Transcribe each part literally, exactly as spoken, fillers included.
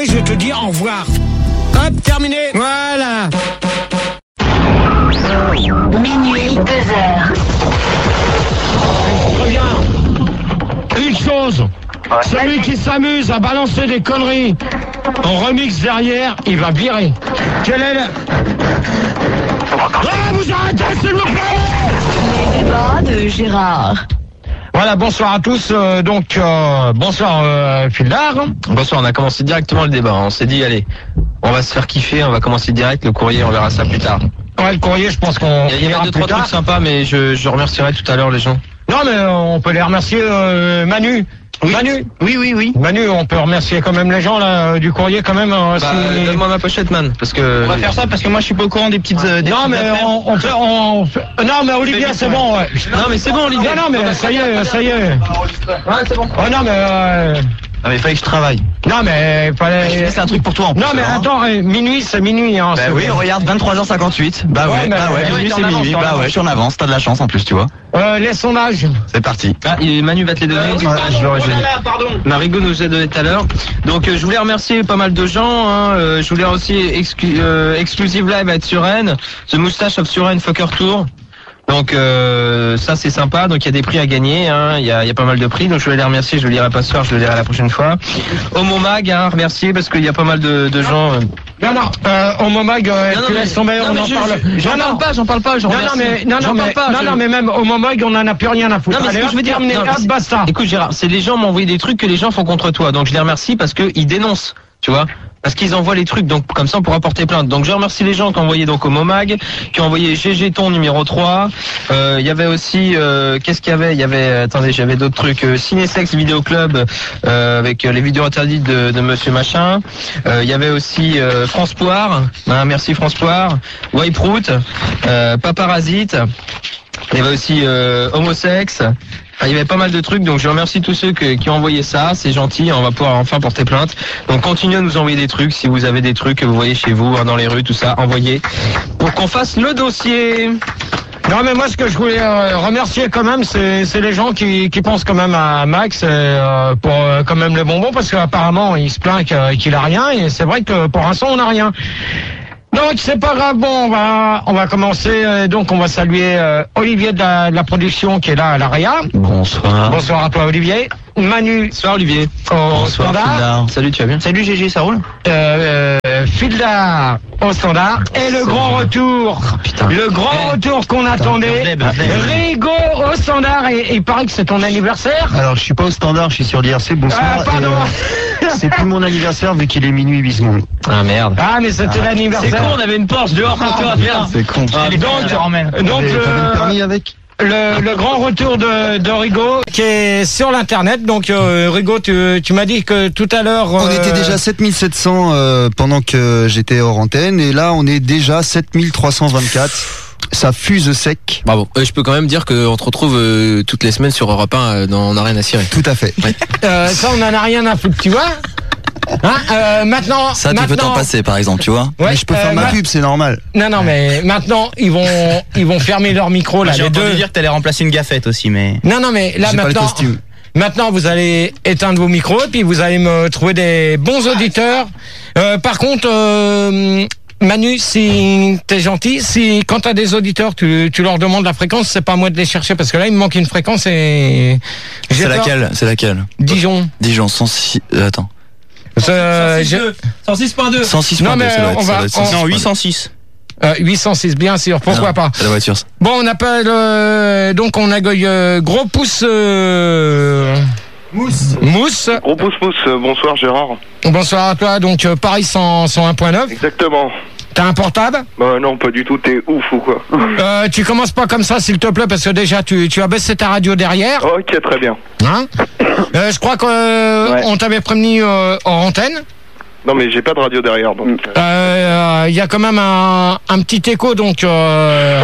Je te dis au revoir. Hop, terminé. Voilà. Minuit, deux heures. Reviens. Une chose. Celui qui s'amuse à balancer des conneries en remix derrière, il va virer. Quel est le... Ah, vous arrêtez, s'il vous plaît! Les débats de Gérard. Voilà, bonsoir à tous. Euh, donc, euh, bonsoir euh, Fildar. Bonsoir, on a commencé directement le débat. On s'est dit, allez, on va se faire kiffer, on va commencer direct. Le courrier, on verra ça plus tard. Ouais, le courrier, je pense qu'on... Il y, y avait deux, trois trucs sympas, mais je, je remercierai tout à l'heure les gens. Non, mais on peut les remercier, euh, Manu. Oui. Manu. Oui, oui, oui. Manu, on peut remercier quand même les gens là du courrier quand même. Euh, bah, si... Donne-moi ma pochette, man, parce que... On va faire ça parce que moi je suis pas au courant des petites... Euh, des non, mais on, on fait... On... Non, mais Olivier, c'est bon. Ouais. Non, mais c'est bon, Olivier. Non, non, mais ça y est, ça y est. Ouais, c'est bon. Oh non, mais... Euh... Ah mais il fallait que je travaille. Non, mais il fallait... C'est un truc pour toi en plus. Non, mais hein. attends, eh, minuit, c'est minuit. Hein, bah c'est oui, vrai. regarde, vingt-trois heures cinquante-huit. Bah ouais, ouais bah ouais, ouais, minuit ouais, c'est minuit. Bah ouais, je suis en avance, t'as de la chance en plus, tu vois. Euh, les sondages. C'est parti. Ah, et Manu va te les donner. Euh, ouais, je l'aurais gêné. Marigo nous a donné tout à l'heure. Donc euh, je voulais remercier pas mal de gens. Hein. Euh, je voulais aussi exclu euh, Exclusive Live à Suresnes, The Moustache of Suresnes Fucker Tour. Donc euh, ça c'est sympa, donc il y a des prix à gagner, hein. il, y a, il y a pas mal de prix, donc je voulais les remercier, je le lirai pas ce soir, je le lirai la prochaine fois. Homo Mag, hein, remercier parce qu'il y a pas mal de, de gens... Euh... Non, non, euh, Homo Mag, euh, non, non, tu mais, laisses tomber, non, on mais en je, parle. Je, j'en parle pas, j'en parle pas, j'en non, non, mais, non, non, mais, pas, non, je... non, mais même Homo Mag, on en a plus rien à foutre. Non, mais allez, ce que je veux dire, terminé, non, hop, basta. Écoute Gérard, c'est les gens m'ont envoyé des trucs que les gens font contre toi, donc je les remercie parce qu'ils dénoncent, tu vois. Parce qu'ils envoient les trucs, donc comme ça on pourra porter plainte. Donc je remercie les gens qui ont envoyé donc au Momag, qui ont envoyé G G Ton numéro trois. Il euh, y avait aussi, euh, qu'est-ce qu'il y avait Il y avait, attendez, j'avais d'autres trucs. Euh, Cinésex Vidéo Club euh, avec les vidéos interdites de, de Monsieur Machin. Il euh, y avait aussi euh, France Poire, hein, merci France Poire. Wiperoot, euh, Paparasite. Il y avait aussi euh, Homosex. Enfin, il y avait pas mal de trucs, donc je remercie tous ceux que, qui ont envoyé ça, c'est gentil, on va pouvoir enfin porter plainte. Donc continuez à nous envoyer des trucs, si vous avez des trucs que vous voyez chez vous, hein, dans les rues, tout ça, envoyez, pour qu'on fasse le dossier. Non, mais moi ce que je voulais euh, remercier quand même, c'est, c'est les gens qui, qui pensent quand même à Max euh, pour euh, quand même le bonbon, parce qu'apparemment il se plaint qu'il a rien, et c'est vrai que pour l'instant on n'a rien. Donc c'est pas grave, bon on va on va commencer, euh, donc on va saluer euh, Olivier de la, de la production qui est là à l'Aria. Bonsoir. Bonsoir à toi Olivier. Manu. Bonsoir Olivier. Au Bonsoir standard. Fildar. Salut, tu vas bien? Salut G G, ça roule? Euh, euh, Fildar au standard. Et le grand retour. Oh, putain. Le grand hey. retour qu'on attendait. Rigo au standard. Et, et il paraît que c'est ton anniversaire. Alors je suis pas au standard, je suis sur l'I R C, bonsoir. Ah, pardon. Et, euh, c'est plus mon anniversaire vu qu'il est minuit huit secondes. Ah merde. Ah mais c'était C'est l'anniversaire. con, on avait une Porsche dehors pour toi, merde. C'est con. Ah, Et donc, putain. donc T'avais- le, t'avais le permis avec le, le grand retour de, de Rigo qui est sur l'internet. Donc euh, Rigo, tu, tu m'as dit que tout à l'heure... On euh, était déjà sept mille sept cents euh, pendant que j'étais hors antenne et là on est déjà sept mille trois cent vingt-quatre. Ça fuse sec. Bravo. Euh, je peux quand même dire qu'on te retrouve euh, toutes les semaines sur Europe un euh, dans On n'a rien à cirer. Tout à fait. euh, ça on en a rien à foutre, tu vois. Hein, euh, maintenant, Ça tu maintenant, peux t'en passer par exemple, tu vois. Ouais, Mais je peux euh, faire ma ma- pub, c'est normal. Non, non, mais maintenant ils vont, ils vont fermer leur micro là, J'ai les entendu deux. dire que t'allais remplacer une gaffette aussi, mais... Non, non, mais là J'ai pas le maintenant, costume. maintenant vous allez éteindre vos micros et puis vous allez me trouver des bons auditeurs. Euh, par contre, euh, Manu, si t'es gentil, si quand t'as des auditeurs, tu, tu leur demandes la fréquence, c'est pas à moi de les chercher parce que là il me manque une fréquence et j'ai C'est peur. laquelle? C'est laquelle? Dijon. Dijon, cent six... Euh, attends. Euh, j'ai- cent six point deux. cent six Non, point deux, mais ça doit être, on ça va- doit être on- cent six Non, point deux. huit cent six. euh, huit cent six, bien sûr, pourquoi Non, pas. C'est la voiture. ça. Bon, on appelle euh, donc on accueille euh, Gros Pouce euh, Mousse. Mousse. Gros pouce pouce, euh, bonsoir Gérard. Bonsoir à toi, donc euh, Paris cent, cent un point neuf. Exactement. T'as un portable? Bah non, pas du tout, t'es ouf ou quoi? euh, Tu commences pas comme ça s'il te plaît parce que déjà tu, tu as baissé ta radio derrière. Ok, très bien. Hein euh, je crois qu'on Ouais. t'avait prévenu euh, en antenne. Non mais j'ai pas de radio derrière donc... Il euh, y a quand même un, un petit écho donc... Euh,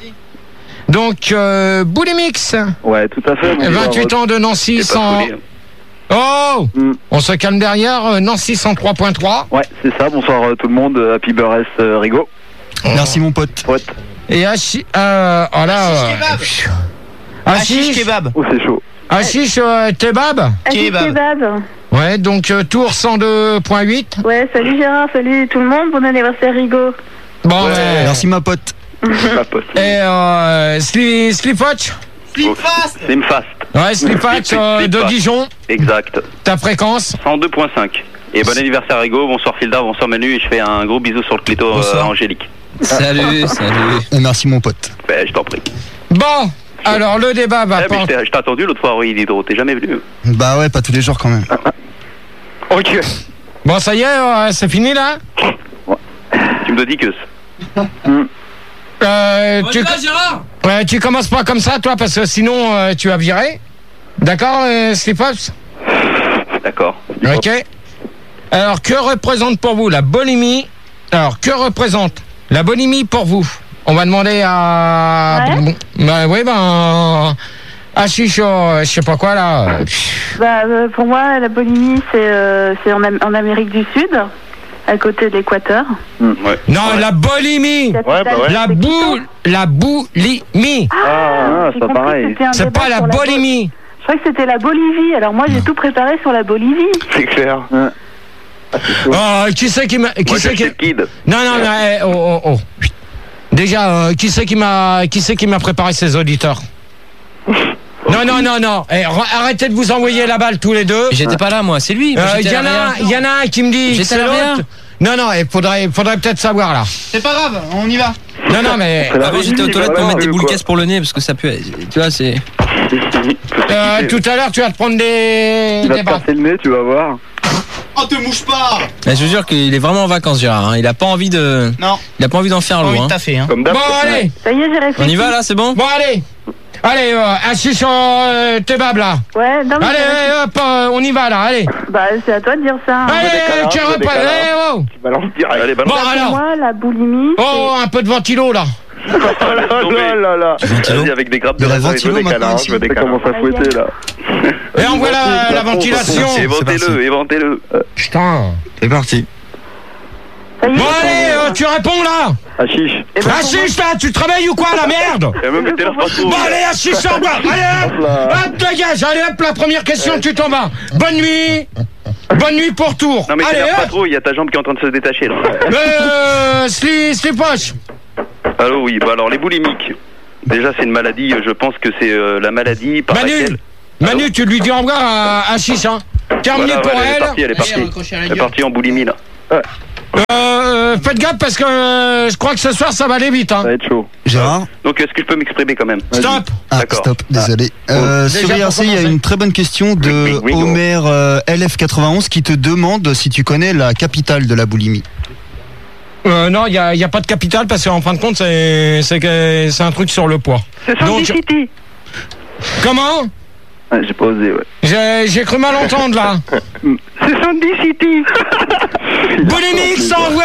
donc euh, Boulimix, Ouais, tout à fait. mon vingt-huit gars, ans de Nancy c'est pas cent... folie. Oh Mm. On se calme derrière, euh, Nancy cent trois point trois. Ouais, c'est ça, bonsoir euh, tout le monde, euh, Happy Burres euh, Rigo. Merci mon pote. Pote. Et Hachi... Euh, oh là, euh, Hachiche Hachiche kebab. Oh, c'est chaud. Hachiche euh, kebab. Kebab. Kebab. Ouais, donc euh, Tours cent deux virgule huit. Ouais, salut Gérard, salut tout le monde, bon anniversaire Rigo. Bon, Ouais. euh, Merci ma pote. Ma pote. et euh, Sli- Slipwatch. Slim Fast. Ouais, Slipwatch Slip- euh, Slip de Fast. Dijon. Exact. Ta fréquence. cent deux virgule cinq. Et bon anniversaire Rigo, bonsoir Filda, bonsoir Manu, et je fais un gros bisou sur le clito euh, Bonsoir. Angélique. Salut, salut. Et merci mon pote. Ben, je t'en prie. Bon, alors le débat va Eh, mais je porter. t'ai je t'ai attendu l'autre fois, oui, Hydro, t'es jamais venu. Bah ouais, pas tous les jours quand même. Ok. Bon, ça y est, euh, c'est fini là. Tu me dis que Euh, tu... Gérard. Ouais, tu commences pas comme ça, toi, parce que sinon euh, tu vas virer. D'accord, euh, Slipwatch. D'accord. Ok. Alors, que représente pour vous la boulimie? Alors, que représente la boulimie pour vous? On va demander à. Ouais. Bah, oui, ben. À Chicho, euh, je sais pas quoi là. Bah, euh, pour moi, la Bolivie, c'est euh, c'est en, Am- en Amérique du Sud, à côté de l'Équateur. Ouais. Non, la boulimie. La Ouais, bah ouais. La boule. La boulimie. Ah, c'est pas pareil. C'est pas la boulimie. Je crois que c'était la Bolivie. Alors moi, j'ai tout préparé sur la Bolivie. C'est clair. Oh, qui c'est qui m'a. Qui Moi, c'est je qui. suis le kid. Non, non, mais. eh, oh, oh, oh. Déjà, euh, qui c'est qui m'a. Qui c'est qui m'a préparé ces auditeurs? Non, non, non, non. Eh, re- arrêtez de vous envoyer la balle tous les deux. J'étais pas là, moi, c'est lui. Moi, Euh, Il j'étais y, à en a l'arrière. un- y en a un qui me dit que J'étais c'est à l'arrière. l'autre. Non, non, il faudrait, faudrait peut-être savoir là. C'est pas grave, on y va. Non, non, mais. Avant, j'étais aux toilettes pour voilà, mettre des euh, boules quoi. caisses pour le nez parce que ça peut. Tu vois, c'est. Euh, tout à l'heure, tu vas te prendre des. Tu vas des te baffes. passer le nez, tu vas voir. Oh, te mouche pas. Mais je vous jure qu'il est vraiment en vacances, Gérard. hein. Il a pas envie de. Non, Il a pas envie d'en faire pas loin. envie de hein. taffer, hein. Comme d'hab. Bon, allez. Ça y est, j'ai réfléchi. On y va là, c'est bon? Bon, allez. Allez, euh, assis sur euh, tes babes là. Ouais, non, mais Allez, j'ai réfléchi. allez, hop, euh, on y va là, allez. Bah, c'est à toi de dire ça. hein. Allez, décalage, tu je repars. décalage. Eh, oh. Tu balances direct. Allez, balance. Bon, Pour alors. moi, la boulimie, Oh, un peu de ventilo là. Oh là là là. Ventilo. Vas-y, avec des grappes de De la raisin, ventilo je décale, maintenant hein, aussi. je décale. commence à fouetter, là. Et on voit la, la ventilation. Éventez-le, éventez-le. Putain. C'est parti. ça y est. Bon, allez, euh, tu réponds là. Hachiche. Eh ben, Assis là, tu travailles ou quoi, la merde? Et même mettez leur partout. Bon, allez, assis sur moi. Allez, hop. Hop, dégage. Allez, hop, la première question, tu t'en vas. Bonne nuit. Bonne nuit pour Tours. Non mais Allez, t'énerve pas hop. trop, il y a ta jambe qui est en train de se détacher là. Euh, Sli- Slipwatch. Allô, oui, bah alors les boulimiques. Déjà c'est une maladie, je pense que c'est euh, la maladie par Manu. laquelle... Manu, tu lui dis au revoir à, à Chiche, hein. Terminé Voilà, pour ouais, elle est elle. partie, elle est Allez, partie. raccrochez à la Elle est gueule. partie en boulimie là. Euh, faites gaffe parce que euh, je crois que ce soir ça va aller vite, hein. va être chaud. Gérard. Donc est-ce que je peux m'exprimer quand même? Stop. Ah, D'accord. stop, désolé. Euh, Déjà, sur pour I R C, il y a commencer. une très bonne question de Oui, oui, oui, Homer euh, L F quatre-vingt-onze qui te demande si tu connais la capitale de la boulimie. Euh, non, il n'y a, y a pas de capital parce qu'en fin de compte, c'est c'est que- c'est un truc sur le poids. C'est Donc- City. Comment? Ouais, j'ai pas osé, ouais. J'ai j'ai cru mal entendre là. C'est Sandy City. Boulimique s'envoie.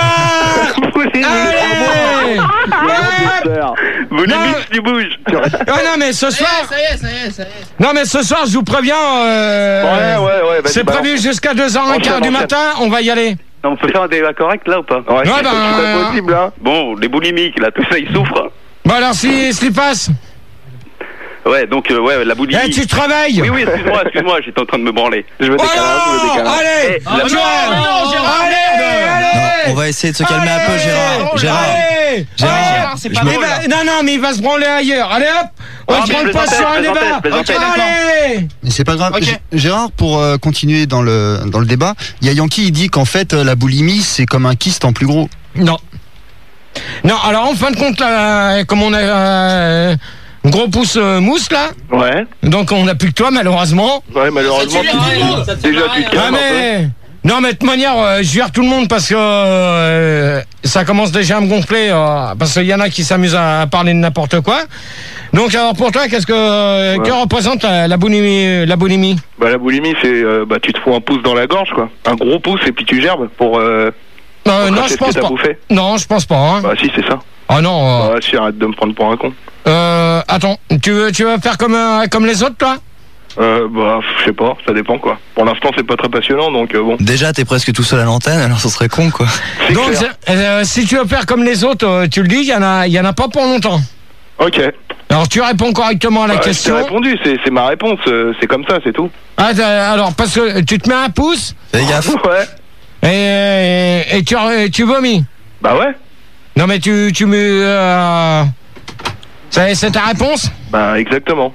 Allez. Hop. Boulimique, tu bouges. Ah non mais ce soir, Ça y est, ça y est, ça y est. non mais ce soir, je vous préviens. euh, Ouais, ouais, ouais. vas-y, C'est balance. prévu jusqu'à deux heures quinze du Enchaîne, matin. On va y aller. Non, on peut faire un débat correct là ou pas? Ouais, Ouais, ben, euh, possible hein. Bon, les boulimiques là, tout ça ils souffrent. Bon alors si si passe. Ouais, donc euh, ouais, la boulimie. Eh, tu travailles. Oui, oui, excuse-moi, excuse-moi, j'étais en train de me branler. Je me Oh décale, hein, je me non. décale. hein. Allez. Eh, la- Tu non, vas- non, Gérard, Allez, merde. allez. Non, on va essayer de se calmer un peu, Allez. Gérard. Gérard. Allez. Gérard, Allez. Gérard, c'est pas Il drôle, va- là. Non, non, mais il va se branler ailleurs. Allez hop. On Ah, se mais branle je pas sur un plaisantais, débat. je plaisantais, d'accord. Allez. Mais c'est pas grave. Ok. G- Gérard, pour euh, continuer dans le, dans le débat, il y a Yankee, il dit qu'en fait, euh, la boulimie, c'est comme un kyste en plus gros. Non. Non, alors en fin de compte, là, comme on a euh, un gros pouce euh, mousse là, Ouais, donc on n'a plus que toi malheureusement. ouais, malheureusement. Ça te fait rien, ça te fait Déjà, tu rien. te Ah calmes un peu. mais non mais de toute manière, euh, je vire tout le monde parce que euh, ça commence déjà à me gonfler euh, parce qu'il y en a qui s'amusent à parler de n'importe quoi. Donc alors pour toi, qu'est-ce que euh, Ouais. que représente la, la boulimie, la boulimie? Bah la boulimie c'est euh, bah tu te fous un pouce dans la gorge quoi, un gros pouce et puis tu gerbes pour euh, Euh, pour non, cracher je ce que pense t'as pas. bouffé. Non, je pense pas. Hein. Bah si c'est ça. Ah non. Euh, Bah si, arrête de me prendre pour un con. euh, attends, tu veux, tu veux faire comme euh, comme les autres, toi? Euh, bah je sais pas, ça dépend quoi. Pour l'instant c'est pas très passionnant donc euh, bon. Déjà, t'es presque tout seul à l'antenne, alors ce serait con, quoi. C'est Donc, clair. c'est- euh, si tu veux faire comme les autres, euh, tu le dis, il y en a, il y en a pas pour longtemps. Ok. Alors tu réponds correctement à la Bah, question. J'ai répondu, c'est c'est ma réponse, euh, c'est comme ça, c'est tout. Ah, alors, parce que tu te mets un pouce. Fais gaffe. Ouais. Et, et tu, et tu vomis. Bah ouais. Non mais tu, tu me... Euh, c'est, c'est ta réponse? Bah exactement.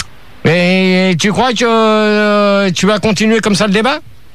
Et tu crois que euh, tu vas continuer comme ça le débat?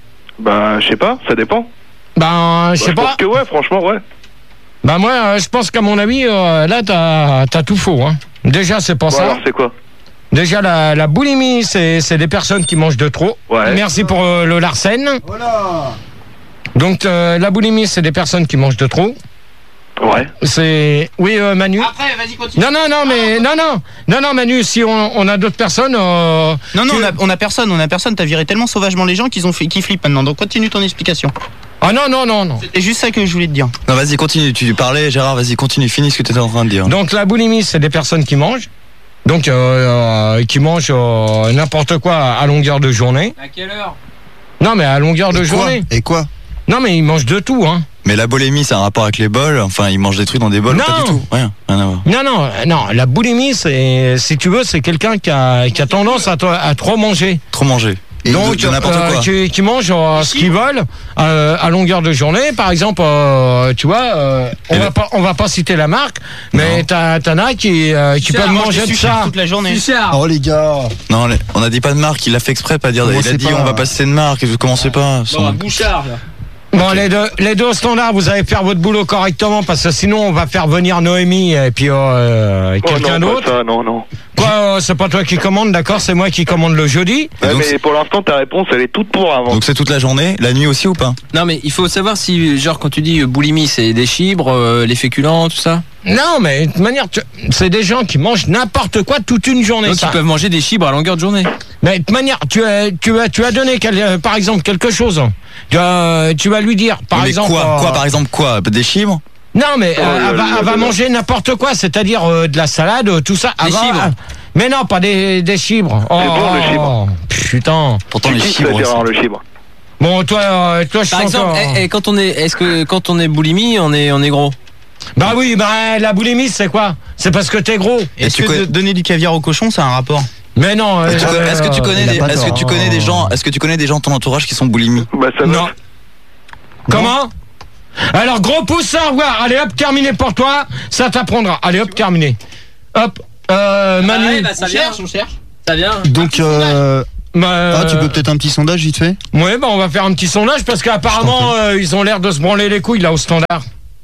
Bah je sais pas, ça dépend. Ben, je sais bah, pas. Je pense que ouais, franchement, ouais. Bah moi, euh, je pense qu'à mon avis, euh, là, t'as, t'as tout faux. Hein. Déjà, c'est pas Bon, ça. alors c'est quoi? Déjà, la, la boulimie, c'est, c'est des personnes qui mangent de trop. Ouais. Merci pour euh, le Larsen. Voilà. Donc, euh, la boulimie, c'est des personnes qui mangent de trop. Ouais. C'est... Oui, euh, Manu. Après, vas-y, continue. Non, non, non, mais... Non, non. Non, non, Manu, si on, on a d'autres personnes... Euh, Non, non, tu- on a, on a personne, on a personne. T'as viré tellement sauvagement les gens qu'ils ont fait, qu'ils flippent maintenant. Donc continue ton explication. Ah non, non, non, non. C'était juste ça que je voulais te dire. Non, vas-y, continue. Tu parlais, Gérard, vas-y, continue. Finis ce que tu étais en train de dire. Donc, la boulimie, c'est des personnes qui mangent. Donc, euh, euh, qui mangent euh, n'importe quoi à longueur de journée. À quelle heure? Non, mais à longueur de Et quoi journée. Et quoi? Non, mais ils mangent de tout, hein. Mais la boulimie, c'est un rapport avec les bols. Enfin, ils mangent des trucs dans des bols. Non. Pas du tout. Rien. Rien à voir. Non, non, non. La boulimie, c'est, si tu veux, c'est quelqu'un qui a, qui a tendance à, to- à trop manger. Trop manger. Et Donc, de, de n'importe euh, quoi. qui, qui mange euh, ce qu'ils veulent euh, à longueur de journée. Par exemple, euh, tu vois, euh, on Et va le- pas, on va pas citer la marque, mais t'as, t'en as qui, euh, qui Ça, peuvent mange manger des de sushis ça. toute la journée. Oh les gars. Non, les- on a dit pas de marque. Il a fait exprès, pas dire. Comment Il a c'est dit, pas- on va pas citer de marque. Vous commencez pas. Bon, sans- un Bouchard, là. Bon, les deux, les deux au standard, vous allez faire votre boulot correctement parce que sinon on va faire venir Noémie et puis euh, Oh quelqu'un non, pas d'autre. ça, non, non. Quoi, euh, c'est pas toi qui commande, d'accord? C'est moi qui commande le jeudi. Ouais, donc, mais pour l'instant, ta réponse, elle est toute pour avant. Donc c'est toute la journée, la nuit aussi ou pas? Non, mais il faut savoir si, genre, quand tu dis euh, boulimie, c'est des fibres, euh, les féculents, tout ça. Non, mais de toute manière, tu- c'est des gens qui mangent n'importe quoi toute une journée. Donc, ça. ils peuvent manger des fibres à longueur de journée. Mais de toute manière, tu as, tu as, tu as donné quel- euh, par exemple quelque chose. Tu, as- tu vas lui dire, par Mais exemple. quoi, euh, quoi, par exemple, quoi? Des fibres? Non, mais Oh euh, là elle va, là elle va là. manger n'importe quoi, c'est-à-dire euh, de la salade, euh, tout ça. Des Elle va- fibres. euh, Mais non, pas des, des fibres. Oh, C'est bon, le chibre. Putain. Pourtant, Tu les kiffes, fibres. ça, Gérard, c'est- le chibre. Bon, toi, euh, toi, je Par sens exemple, que- eh, eh, quand on est, est-ce que quand on est boulimie, on est, on est gros? Bah oui, bah la boulimie, c'est quoi? C'est parce que t'es gros. Et Est-ce tu que connais- de donner du caviar au cochon, ça a un rapport? Mais non. euh, Est-ce que, euh, est-ce que tu connais il a des, pas est-ce que tort. tu connais des gens, est-ce que tu connais des gens de ton entourage qui sont boulimies? Bah ça Non. va. Comment? Alors, gros pouce, au revoir. Allez, hop, terminé pour toi. Ça t'apprendra. Allez, hop, terminé. Hop, euh, Manu. Ah ouais, bah, ça vient, on cherche. Ça vient. Donc, euh, Bah, ah, tu peux peut-être un petit sondage vite fait? Ouais, bah on va faire un petit sondage parce qu'apparemment euh, ils ont l'air de se branler les couilles là au standard.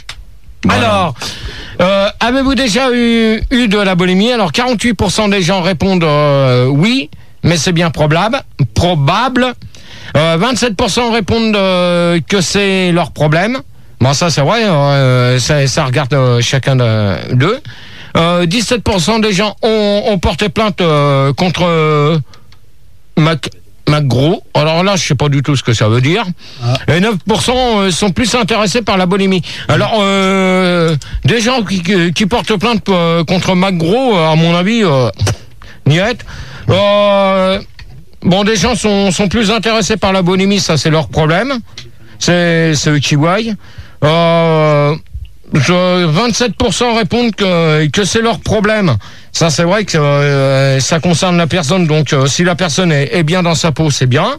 Voilà. Alors, euh, avez-vous déjà eu, eu de la boulimie? Alors quarante-huit pour cent des gens répondent euh, oui, mais c'est bien probable. Probable. Euh, vingt-sept pour cent répondent euh, que c'est leur problème. Bon, ça c'est vrai, euh, ça, ça regarde euh, chacun de- d'eux. Euh, dix-sept pour cent des gens ont, ont porté plainte euh, contre euh, Mac, McGraw. Alors là, je sais pas du tout ce que ça veut dire. Et neuf pour cent euh, sont plus intéressés par la boulimie. Alors, euh, des gens qui, qui, qui portent plainte euh, contre McGraw, euh, à mon avis, euh, niette. Euh, bon, des gens sont, sont plus intéressés par la boulimie, ça c'est leur problème. C'est c'est eux qui voient. Euh, je- vingt-sept pour cent répondent que, que c'est leur problème. Ça, c'est vrai que euh, ça concerne la personne. Donc, euh, si la personne est, est bien dans sa peau, c'est bien.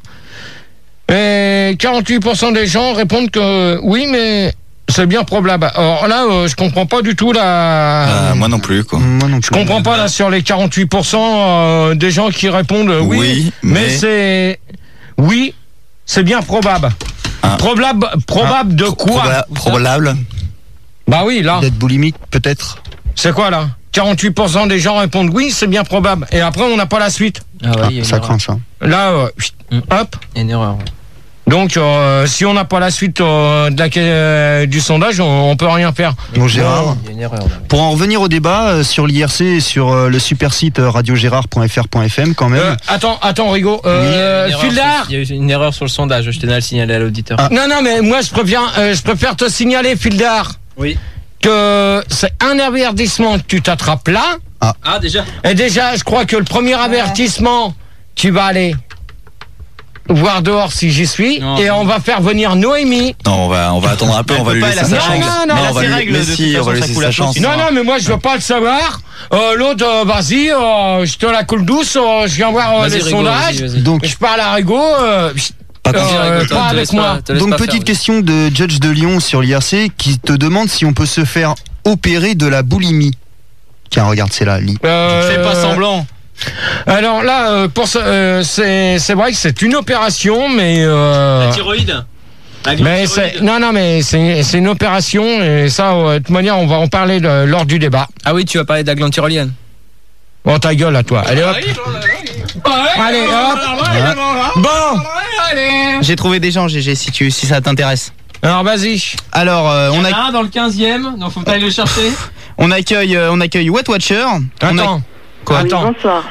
Et quarante-huit pour cent des gens répondent que oui, mais c'est bien probable. Alors là, euh, je comprends pas du tout la... Euh, moi non plus, quoi. Moi non plus. Je comprends pas là sur les quarante-huit pour cent euh, des gens qui répondent euh, oui, Oui, mais, mais- c'est... Oui, c'est bien probable. Ah. Probable, probable de quoi? Proba- Probable. Bah oui, là. D'être boulimique, peut-être. C'est quoi là? quarante-huit pour cent des gens répondent oui, c'est bien probable. Et après, on n'a pas la suite. Ah ouais, Ah, il y a une ça erreur. craint ça. Là, euh, chut, Mm. hop. Il y a une erreur. ouais. Donc, euh, si on n'a pas la suite euh, de la- euh, du sondage, on, on peut rien faire. Bon, Gérard, Il y a une erreur. là. pour en revenir au débat euh, sur l'I R C et sur euh, le super site euh, radio gérard point f r point f m quand même. Euh, attends, attends, Rigo. Il y a Euh, une erreur Fildar. sur- Il y a eu une erreur sur le sondage. Je tenais à le signaler à l'auditeur. Ah. Non, non, mais moi, je préfère, euh, je préfère te signaler, Fildar, Oui. que c'est un avertissement que tu t'attrapes là. Ah, déjà. Et déjà, je crois que le premier avertissement, tu vas aller voir dehors si j'y suis, Non, et non. on va faire venir Noémie. Non, on va, on va attendre un peu, on va peut lui pas, laisser elle a sa ses chance. règles. Non, Elle non, a on va ses lui règles, de mais toute si, on façon, va lui ça laisser coule sa à chaud, chance. sinon. Non, non, mais moi je veux pas le savoir. Euh, L'autre, euh, vas-y, euh, je te la coule douce, euh, je viens voir euh, Vas-y, les Rigo, sondages. vas-y, vas-y. Donc, Je parle à Rigo. Euh, Pas euh, confiant. Vas-y, Rigo, te- pas te avec laisse moi. pas- te laisse donc pas petite faire, question de Judge de Lyon sur l'I R C qui te demande si on peut se faire opérer de la boulimie. Tiens, regarde, c'est là, lit. Euh, Fais pas semblant. Alors là, euh, pour ça, euh, c'est c'est vrai que c'est une opération, mais euh, La thyroïde. La glande mais c'est thyroïde. non non mais c'est c'est une opération et ça euh, de toute manière on va en parler de- lors du débat. Ah oui, tu vas parler de la glande tyrolienne. Bon ta gueule à toi. Allez hop. Allez hop. Bon. J'ai trouvé des gens, G G, si, tu, si ça t'intéresse. Alors vas-y. Alors, euh, Il y on, en a, a un dans le quinzième, donc faut pas aller le chercher. on accueille, euh, on accueille What Watcher. On a- Attends. Quoi Oui, Attends. bonsoir.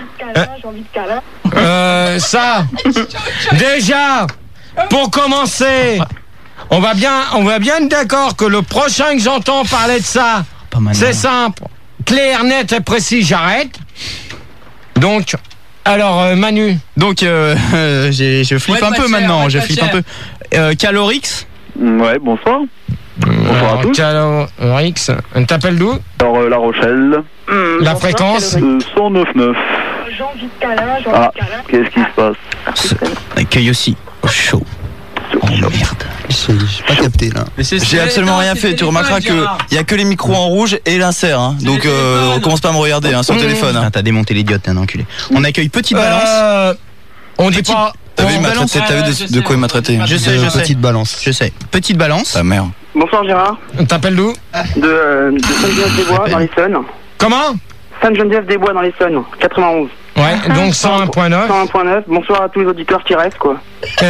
Euh, ça. Déjà. Pour commencer. On va bien, on va bien être d'accord que le prochain que j'entends parler de ça, Pas mal. c'est simple, clair, net et précis, j'arrête. Donc, alors euh, Manu, Donc, euh, euh, j'ai- je flippe What un peu Watcher, maintenant, What je flippe un peu. Watcher. Euh, Calorix, Ouais, bonsoir. Bonsoir à tous. Calorix, on t'appelle d'où? Alors, euh, La Rochelle, La fréquence? euh, cent neuf neuf. Ah, qu'est-ce qui se passe? on accueille aussi Chaud. Oh merde. J'ai j'ai pas capté là. J'ai absolument rien fait. Tu remarqueras que il y a que les micros en rouge et l'insert. Hein. Donc euh, commence pas à me regarder hein, sur le téléphone. Ah, Hein. t'as démonté l'idiote, t'es un enculé. On accueille Petite Balance. Euh, on dit Petite- pas. T'as vu, il on m'a balance- traité. T'as vu Ouais, je de, de quoi il m'a traité? Je sais, je Euh, sais. petite balance. Je sais. Petite Balance. Ta mère. Bonsoir Gérard, On t'appelle d'où? de, euh, de Sainte-Geneviève-des-Bois dans l'Essonne. Comment? Sainte-Geneviève-des-Bois dans l'Essonne, quatre-vingt-onze. Ouais, donc cent un point neuf. cent un point neuf. Bonsoir à tous les auditeurs qui restent, quoi.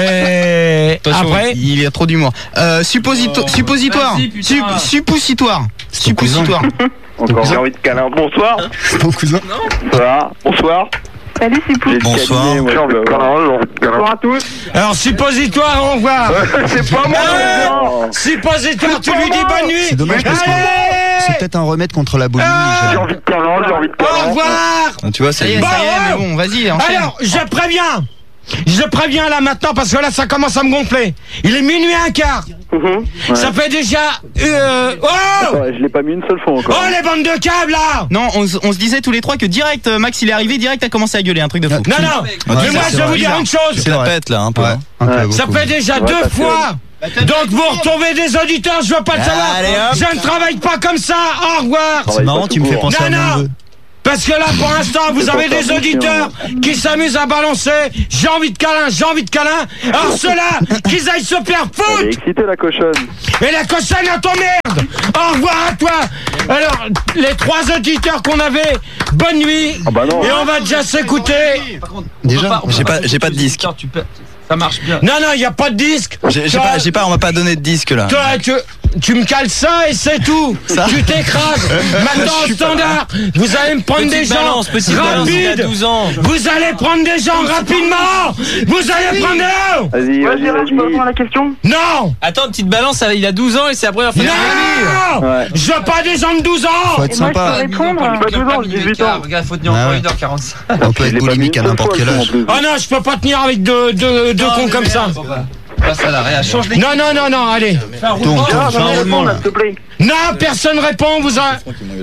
Et Attention, après, il y a trop d'humour. Euh, supposito- Oh, suppositoire. vas-y, putain. Sup- suppositoire. Suppositoire. Encore j'ai envie de câlin. Bonsoir. Ton cousin. Bonsoir. Bonsoir. Salut, c'est Pou. J'ai le Bonsoir. cabinet, moi, je peux- Bonsoir à tous. alors suppositoire, au revoir. C'est pas moi. Euh, non. suppositoire, tu lui dis bonne nuit. C'est dommage parce que c'est Allez, peut-être un remède contre la boulimie. Ah. J'ai Gérard. envie de câlin, j'ai envie de au câlin. revoir. Ah, tu vois, Ça y c'est. est, Bon, ça y est, mais ouais. bon, vas-y, enchaîne. Alors, je préviens. Je préviens là maintenant parce que là ça commence à me gonfler. Il est minuit un quart. Ouais. Ça fait déjà. Euh, oh Ouais, je l'ai pas mis une seule fois encore. Oh les bandes de câbles là. Non, on, s- on se disait tous les trois que direct, euh, Max il est arrivé, direct a commencé à gueuler, un truc de fou. Non non. Ouais, Mais ça, moi c'est je vais vrai. vous dire une chose. C'est la pète là, un peu. Ouais, hein. un peu, Ça beaucoup. fait déjà Ouais, deux parce que- fois. Donc vous retrouvez des auditeurs, je veux pas le savoir. Allez, hop. Je ne travaille pas comme ça. Au revoir. C'est marrant, tu me fais penser Non, à non. mon neveu. Parce que là, pour l'instant, vous C'est avez pas des ça, auditeurs qui s'amusent à balancer. J'ai envie de câlin, j'ai envie de câlin. Alors ceux-là, qu'ils aillent se faire Elle est foutre. excitée la cochonne. Et la cochonne à ton merde. Au revoir à toi. Alors, les trois auditeurs qu'on avait, bonne nuit. Ah bah non. Et on va déjà s'écouter. Déjà, J'ai pas, j'ai pas de disque. Tu peux- Ça marche bien. Non, non, il n'y a pas de disque. J'ai j'ai Toi, pas, j'ai pas, on m'a pas donné de disque là. Toi, tu, tu me cales ça et c'est tout. Ça Tu t'écrases. Maintenant, au standard, vous allez me prendre des gens balance, petite balance, il a rapides. douze ans. Vous allez prendre des gens rapidement. Vous allez prendre des gens. Vas-y, Ouais, vas-y, Gérard, je peux répondre à vas-y. la question? Non. Attends, petite balance, ça, il a douze ans et c'est la première fois. Non. Ouais. Je veux pas des gens de douze ans. faut être Et moi, je sympa. peux répondre? Pas douze ans, dix-huit ans. Regarde, faut tenir Ah encore ouais. une heure quarante-cinq. On peut Je être l'ai pas mis boulimique à une seule n'importe fois, quel le son, en âge. plus. Oh non, je peux pas tenir avec deux, deux, deux cons comme ça. Passe à l'arrêt, change les. Non, non, non, non, allez. Tourne, Gérard, tourne. j'aimerais répondre, là, s'il te plaît. Non, personne répond. Vous a...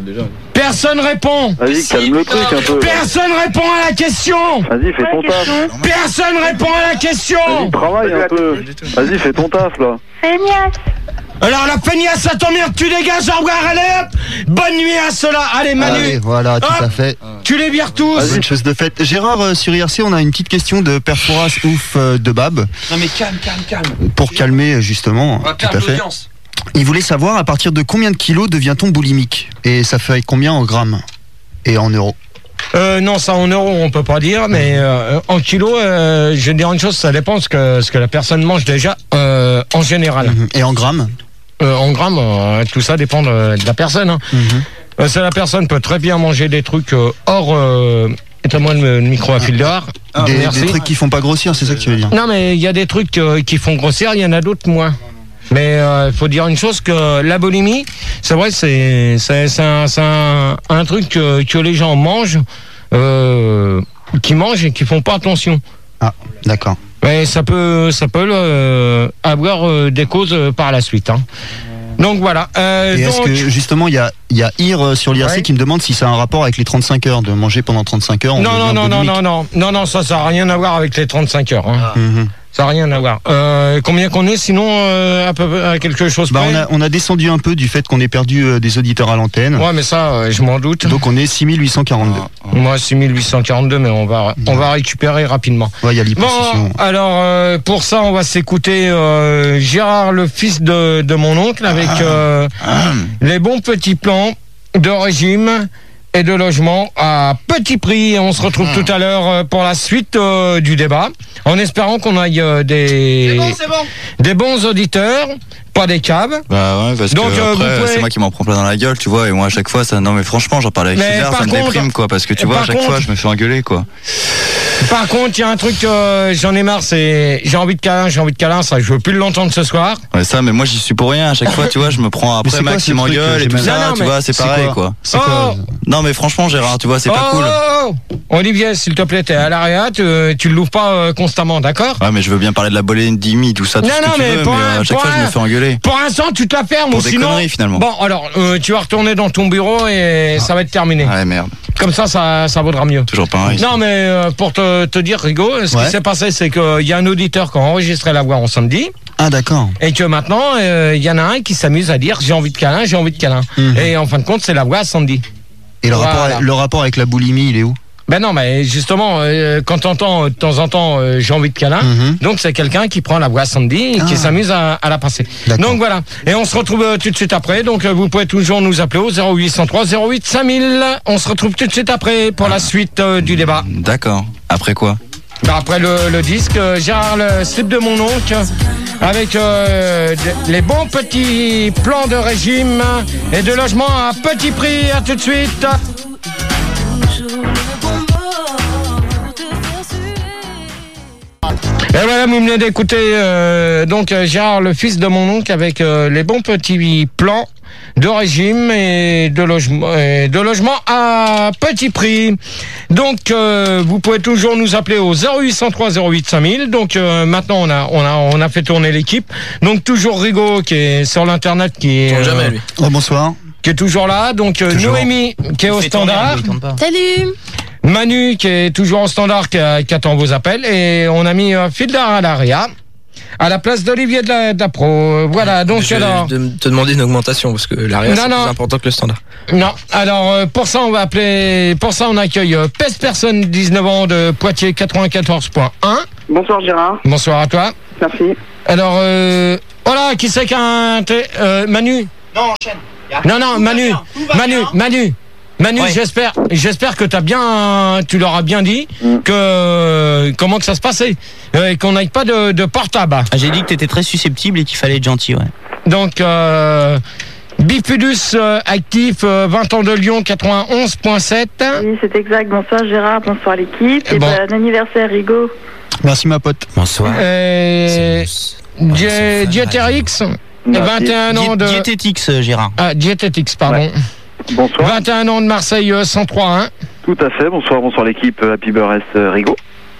Personne répond. Vas-y, calme le truc un peu. Personne répond à la question. Vas-y, fais ton taf. Personne répond à la Vas-y, question. travaille un peu. Vas-y, fais ton taf là. Alors la feignasse à ton merde, tu dégages, au revoir, allez hop. Bonne nuit à ceux-là. Allez Manu, Allez, voilà, tout Hop. à fait. tu les vires tous. Bonne chose de faite. Gérard, euh, sur I R C, on a une petite question de Perforas Ouf euh, de Bab, Non mais calme, calme, calme. pour calmer justement. On va Tout perdre à fait. l'audience. Il voulait savoir à partir de combien de kilos devient-on boulimique? Et ça fait combien en grammes? Et en euros? Euh, non, ça en euros on peut pas dire, mais euh, en kilos, euh, je vais dire une chose, ça dépend de ce que, ce que la personne mange déjà euh, en général. Mhm. Et en grammes? Euh, en grammes, euh, tout ça dépend de, de la personne. Hein. Mhm. Euh, ça, la personne peut très bien manger des trucs euh, hors... Euh, éteins-moi le, le micro à fil dehors. des, Merci. des trucs qui font pas grossir, c'est ça que tu veux dire? Non, mais il y a des trucs euh, qui font grossir, il y en a d'autres moins. Mais il euh, faut dire une chose, que la boulimie, c'est vrai, c'est c'est c'est un, c'est un, un truc que, que les gens mangent, euh, qui mangent et qui font pas attention. Ah, d'accord. Mais ça peut, ça peut euh, avoir euh, des causes euh, par la suite. Hein. Donc voilà. Euh, Et est-ce donc... que justement il y a, il y a Ir euh, sur l'I R C Ouais. qui me demande si ça a un rapport avec les trente-cinq heures, de manger pendant trente-cinq heures. on Non, non, devient non, non, boulimique. non, non, non, non, ça, ça n'a rien à voir avec les trente-cinq heures. Hein. Mhm. Ça n'a rien à voir. Euh, combien qu'on est sinon euh, à, peu, à quelque chose Bah, près on, a, on a descendu un peu du fait qu'on ait perdu euh, des auditeurs à l'antenne. Ouais, mais ça, euh, je m'en doute. Donc on est six mille huit cent quarante-deux. Moi, six mille huit cent quarante-deux, mais on va, on va récupérer rapidement. Ouais, il y a Bon, l'hyposition. alors euh, pour ça, on va s'écouter euh, Gérard, le fils de, de mon oncle, avec euh, les bons petits plans de régime et de logement à petit prix. Et on se retrouve tout à l'heure euh, pour la suite euh, du débat, en espérant qu'on aille euh, des, bon, c'est bon. des bons auditeurs, pas des caves. Bah ouais, parce Donc, que euh, après, vous pouvez- c'est moi qui m'en prends plein dans la gueule, tu vois, et moi à chaque fois, ça, non mais franchement, j'en parlais avec Mais César, par ça me contre- déprime, quoi, parce que tu par vois, à chaque contre- fois, je me fais engueuler, quoi. Par contre, il y a un truc que j'en ai marre, c'est j'ai envie de câlin, j'ai envie de câlin, ça, je veux plus l'entendre ce soir. Ouais, ça, mais moi j'y suis pour rien, à chaque fois, tu vois, je me prends Mais c'est après quoi Max ce qui truc, m'engueule, j'ai et tout mal- ça, Non, non, tu mais vois, c'est c'est pareil, quoi quoi. C'est quoi Oh Non mais franchement, Gérard, tu vois, c'est pas oh, cool. oh, oh. Olivier, s'il te plaît, t'es à l'arrière, tu, tu le l'ouvres pas euh, constamment, d'accord? Ouais, mais je veux bien parler de la bolémie, tout ça, tout Non, ce que non, tu mais veux, pour mais un- à chaque pour fois, je un- me fais engueuler. Pour l'instant, tu te la fermes, Pour ou des sinon. conneries, finalement. Bon, alors, euh, tu vas retourner dans ton bureau et ça va être terminé. Ouais, merde, Comme ça, ça, ça vaudra mieux. toujours pareil. Non, mais euh, pour te, te dire, Rigo, ce Ouais. qui s'est passé, c'est qu'il y a un auditeur qui a enregistré la voix en samedi. Ah d'accord. Et que maintenant, euh, il y en a un qui s'amuse à dire j'ai envie de câlin, j'ai envie de câlin. Mhm. Et en fin de compte, c'est la voix à Sandy. Et le, Voilà. rapport, le rapport avec la boulimie, il est où? Ben non, mais justement, euh, quand t'entends euh, de temps en temps euh, j'ai envie de câlin, Mhm. donc c'est quelqu'un qui prend la voix à Sandy et qui Ah. s'amuse à, à la passer. D'accord. Donc voilà. Et on se retrouve euh, tout de suite après. Donc euh, vous pouvez toujours nous appeler au zéro huit cent trois zéro huit cinq mille. On se retrouve tout de suite après pour la suite euh, du débat. D'accord. Après quoi? Ben, après le, le disque, euh, Gérard, le slip de mon oncle, avec euh, de- les bons petits plans de régime et de logement à petit prix. À tout de suite. Et voilà, vous venez d'écouter euh, donc euh, Gérard, le fils de mon oncle, avec euh, les bons petits plans de régime et de logement, et de logement à petit prix. Donc, euh, vous pouvez toujours nous appeler au zéro huit cent trois zéro huit cinq mille. Donc, euh, maintenant, on a, on a, on a fait tourner l'équipe. Donc, toujours Rigo qui est sur l'internet, qui est, Tourne jamais, euh, lui. Oh bonsoir. qui est toujours là. Donc, euh, Toujours. Noémie qui est au Fait tourner, standard. il tourne pas. Salut. Manu qui est toujours au standard, qui, a- qui attend vos appels, et on a mis euh, Fildar à l'Aria à la place d'Olivier de la, de la Pro. Voilà, donc Je vais alors. de- te demander une augmentation parce que l'arrière Non, c'est non. plus important que le standard. Non, alors euh, pour ça on va appeler, pour ça on accueille euh, Peste Personne, dix-neuf ans, de Poitiers quatre-vingt-quatorze point un. Bonsoir Gérard, Bonsoir à toi. merci. Alors, euh, voilà, qui c'est qu'un té- euh, Manu? Non, enchaîne. Y a- Non, non, tout va Manu, bien, tout va Manu, bien. Manu. Manu, Ouais. j'espère, j'espère que t'as bien, tu leur as bien dit que euh, comment que ça se passait, euh, et qu'on n'aille pas de, de portable. Ah, j'ai dit que t'étais très susceptible et qu'il fallait être gentil, ouais. Donc, euh, Bifidus euh, actif, euh, vingt ans de Lyon, quatre-vingt-onze point sept. Oui, c'est exact. Bonsoir Gérard, bonsoir l'équipe. Et Bon. bon anniversaire Rigo. Merci ma pote. Bonsoir. Euh, Di- Dieterix, vingt et un ans de... Diététix, euh, Gérard. Ah, Diététix, pardon. Bonsoir. vingt et un ans de Marseille, euh, cent trois un. Tout à fait. Bonsoir, bonsoir l'équipe euh, Happy Burst euh, Rigo.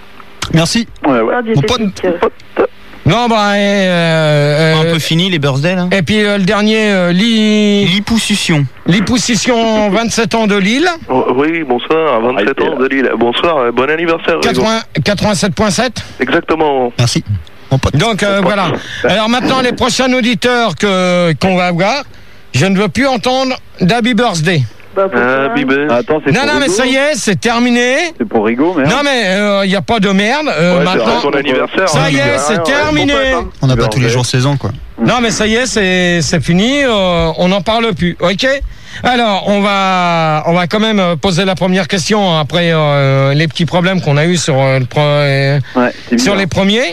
Merci. Ouais, ouais. Bonsoir Mon pote. diététique. Non, bah, et, euh, Un euh, peu fini, les birthdays, là. et puis euh, le dernier, euh, Li- Liposuction. Liposuction, vingt-sept ans de Lille, Oh, oui, bonsoir, vingt-sept ans de Lille. Bonsoir, euh, bon anniversaire. Rigo. quatre-vingts quatre-vingt-sept point sept. Exactement. Merci. Mon pote. Donc euh, voilà. Alors maintenant, les prochains auditeurs que qu'on va avoir, je ne veux plus entendre d'Happy Birthday. Bah, pourquoi Happy birthday. Attends, c'est Non, pour non, mais Rigo. ça y est, c'est terminé. C'est pour Rigo, merde. Non, mais il n'y a pas de merde. euh, Ouais, c'est maintenant, ton anniversaire. ça hein, y je est, dirais c'est rien, ouais, terminé. mon pote, hein. On n'a pas Alors, tous les ouais. jours seize ans quoi. non, mais ça y est, c'est c'est fini. euh, on n'en parle plus. Ok. Alors, on va on va quand même euh, poser la première question après euh, les petits problèmes qu'on a eu sur euh, le pro- euh, Ouais, c'est sur bizarre. les premiers.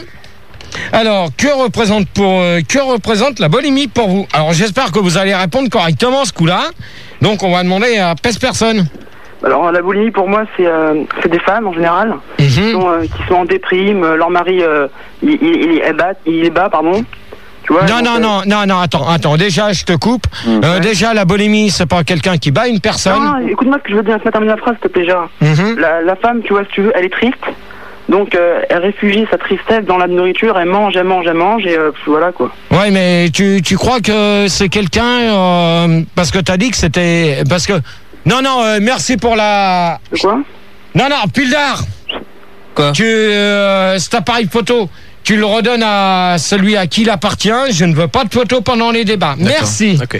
Alors, que représente pour euh, que représente la bulimie pour vous? Alors, j'espère que vous allez répondre correctement ce coup-là. Donc, on va demander à Peste Personne. Alors la boulimie pour moi c'est euh, c'est des femmes en général qui, Mhm. sont, euh, qui sont en déprime, euh, leur mari euh, il, il, il est bas, il est bas pardon. Tu vois, Non, donc, non, euh, non, non, non, attends, attends. Déjà, je te coupe. Euh, déjà, la bulimie, c'est pas quelqu'un qui bat une personne. Non, écoute-moi ce que je veux dire, laisse-moi terminer la phrase s'il te plaît Gérard. Mhm. La, la femme, tu vois, si tu veux, elle est triste. Donc euh, elle réfugie sa tristesse dans la nourriture, elle mange, elle mange, elle mange, et euh, voilà quoi. Ouais, mais tu, tu crois que c'est quelqu'un, euh, parce que t'as dit que c'était... Parce que... Non, non, euh, merci pour la... De quoi? Non, non, Pildar. Quoi? Tu, euh, cet appareil photo, tu le redonnes à celui à qui il appartient. Je ne veux pas de photo pendant les débats. D'accord. Merci. Ok.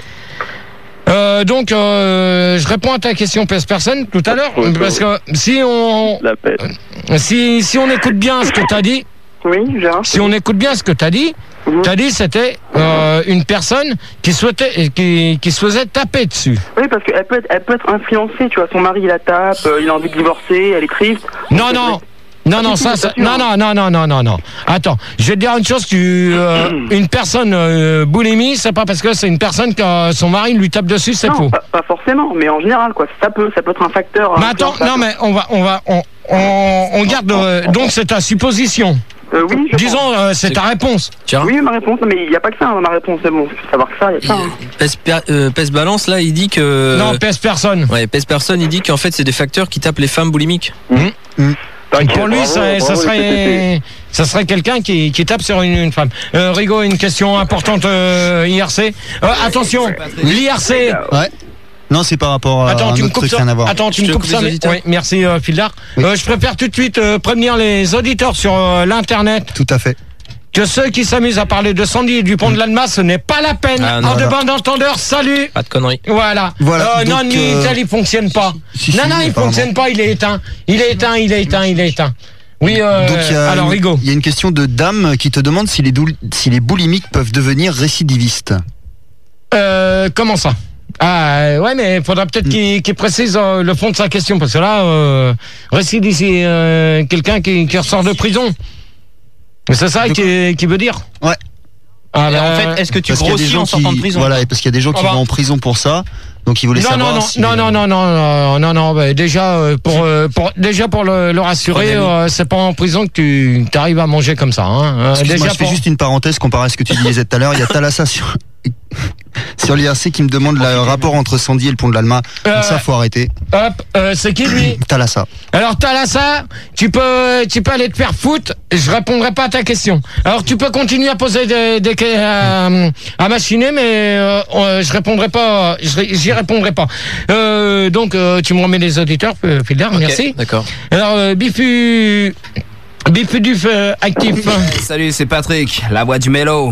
Euh, donc, euh, je réponds à ta question, P S personne, tout à l'heure, parce que si on... La peste. Si, si on écoute bien ce que t'as dit... Oui, Gérard. Si on écoute bien ce que t'as dit, Mhm. t'as dit c'était euh, une personne qui souhaitait, qui, qui se faisait taper dessus. Oui, parce qu'elle peut être, elle peut être influencée, tu vois. Son mari, il la tape, euh, il a envie de divorcer, elle est triste. Non, non. Non, non, ça, ça, non, non, non, non, non, non, non. Attends, je vais te dire une chose, tu, euh, une personne euh, boulimie, c'est pas parce que c'est une personne que euh, son mari lui tape dessus, c'est Non, faux. pas, pas forcément, mais en général, quoi. Ça peut, ça peut être un facteur. Mais attends, non, mais on va, on va, on, on, on garde, euh, donc c'est ta supposition. Euh, oui, je Disons, euh, c'est ta réponse. Tiens. Oui, ma réponse, mais il n'y a pas que ça dans ma réponse, c'est bon. Il faut savoir que ça, il y a que ça. hein. Pèse, per- euh, Pèse Balance, là, il dit que. Non, pèse personne. Ouais, Pèse Personne, il dit qu'en fait, c'est des facteurs qui tapent les femmes boulimiques. Pour lui, ça, ça serait, ça serait quelqu'un qui, qui tape sur une, une femme. Euh, Rigo, une question importante, euh, I R C. Euh, attention, l'I R C. Ouais. Non, c'est par rapport à Attends, un tu me autre coupes truc, ça. rien à voir. Attends, tu Je me te coupes coupe ça. les mais- auditeurs. Oui, merci, euh, Fildar. Oui. Euh, je préfère tout de suite euh, prévenir les auditeurs sur euh, l'internet Tout à fait. que ceux qui s'amusent à parler de Sandy et du pont de l'Alma, ce n'est pas la peine. Ah, non, en de non. bande entendeurs, salut. Pas de conneries. Voilà. Voilà, Euh, non, donc, Minitel, euh, il fonctionne pas. si, non, si, non, il apparemment. fonctionne pas. Il est éteint. Il est éteint. Il est éteint. Il est éteint. Oui. Euh, Donc il y a alors, une- Rigo. il y a une question de Dame qui te demande si les, doul- si les boulimiques peuvent devenir récidivistes. Euh, comment ça? Ah euh, ouais, mais faudra peut-être qu'il qu'il précise euh, le fond de sa question, parce que là, euh, récide ici euh, quelqu'un qui, qui ressort de prison. Mais c'est ça qui, qui veut dire. Ouais. Ah, Et bah, en fait, est-ce que tu Parce qu'il y a des grossis gens en sortant qui- de prison? Voilà, et parce qu'il y a des gens qui Ah bah. vont en prison pour ça. Donc il voulait non, savoir non, non, si... non, non, non, non, non, non, non, bah, déjà euh, pour, euh, pour déjà pour le, le rassurer, euh, c'est pas en prison que tu arrives à manger comme ça. Hein. Euh, Excuse-moi, déjà je fais pour- juste une parenthèse comparé à ce que tu disais tout à l'heure. Il y a Thalassa sur, sur l'I R C qui me demande le rapport entre Sandy et le pont de l'Alma. Euh, Donc ça, faut arrêter. Hop, euh, c'est qui lui? Thalassa. Alors Thalassa, tu peux, tu peux aller te faire foutre. Je répondrai pas à ta question. Alors tu peux continuer à poser des, des que- à, à machiner, mais euh, euh, je répondrai pas. je ré- J'y répondrai pas. Euh, donc euh, tu me remets les auditeurs, euh, Fildar, Ok, merci. D'accord. Alors euh, Bifu, Bifuduf euh, actif. Salut, c'est Patrick, la voix du mélo.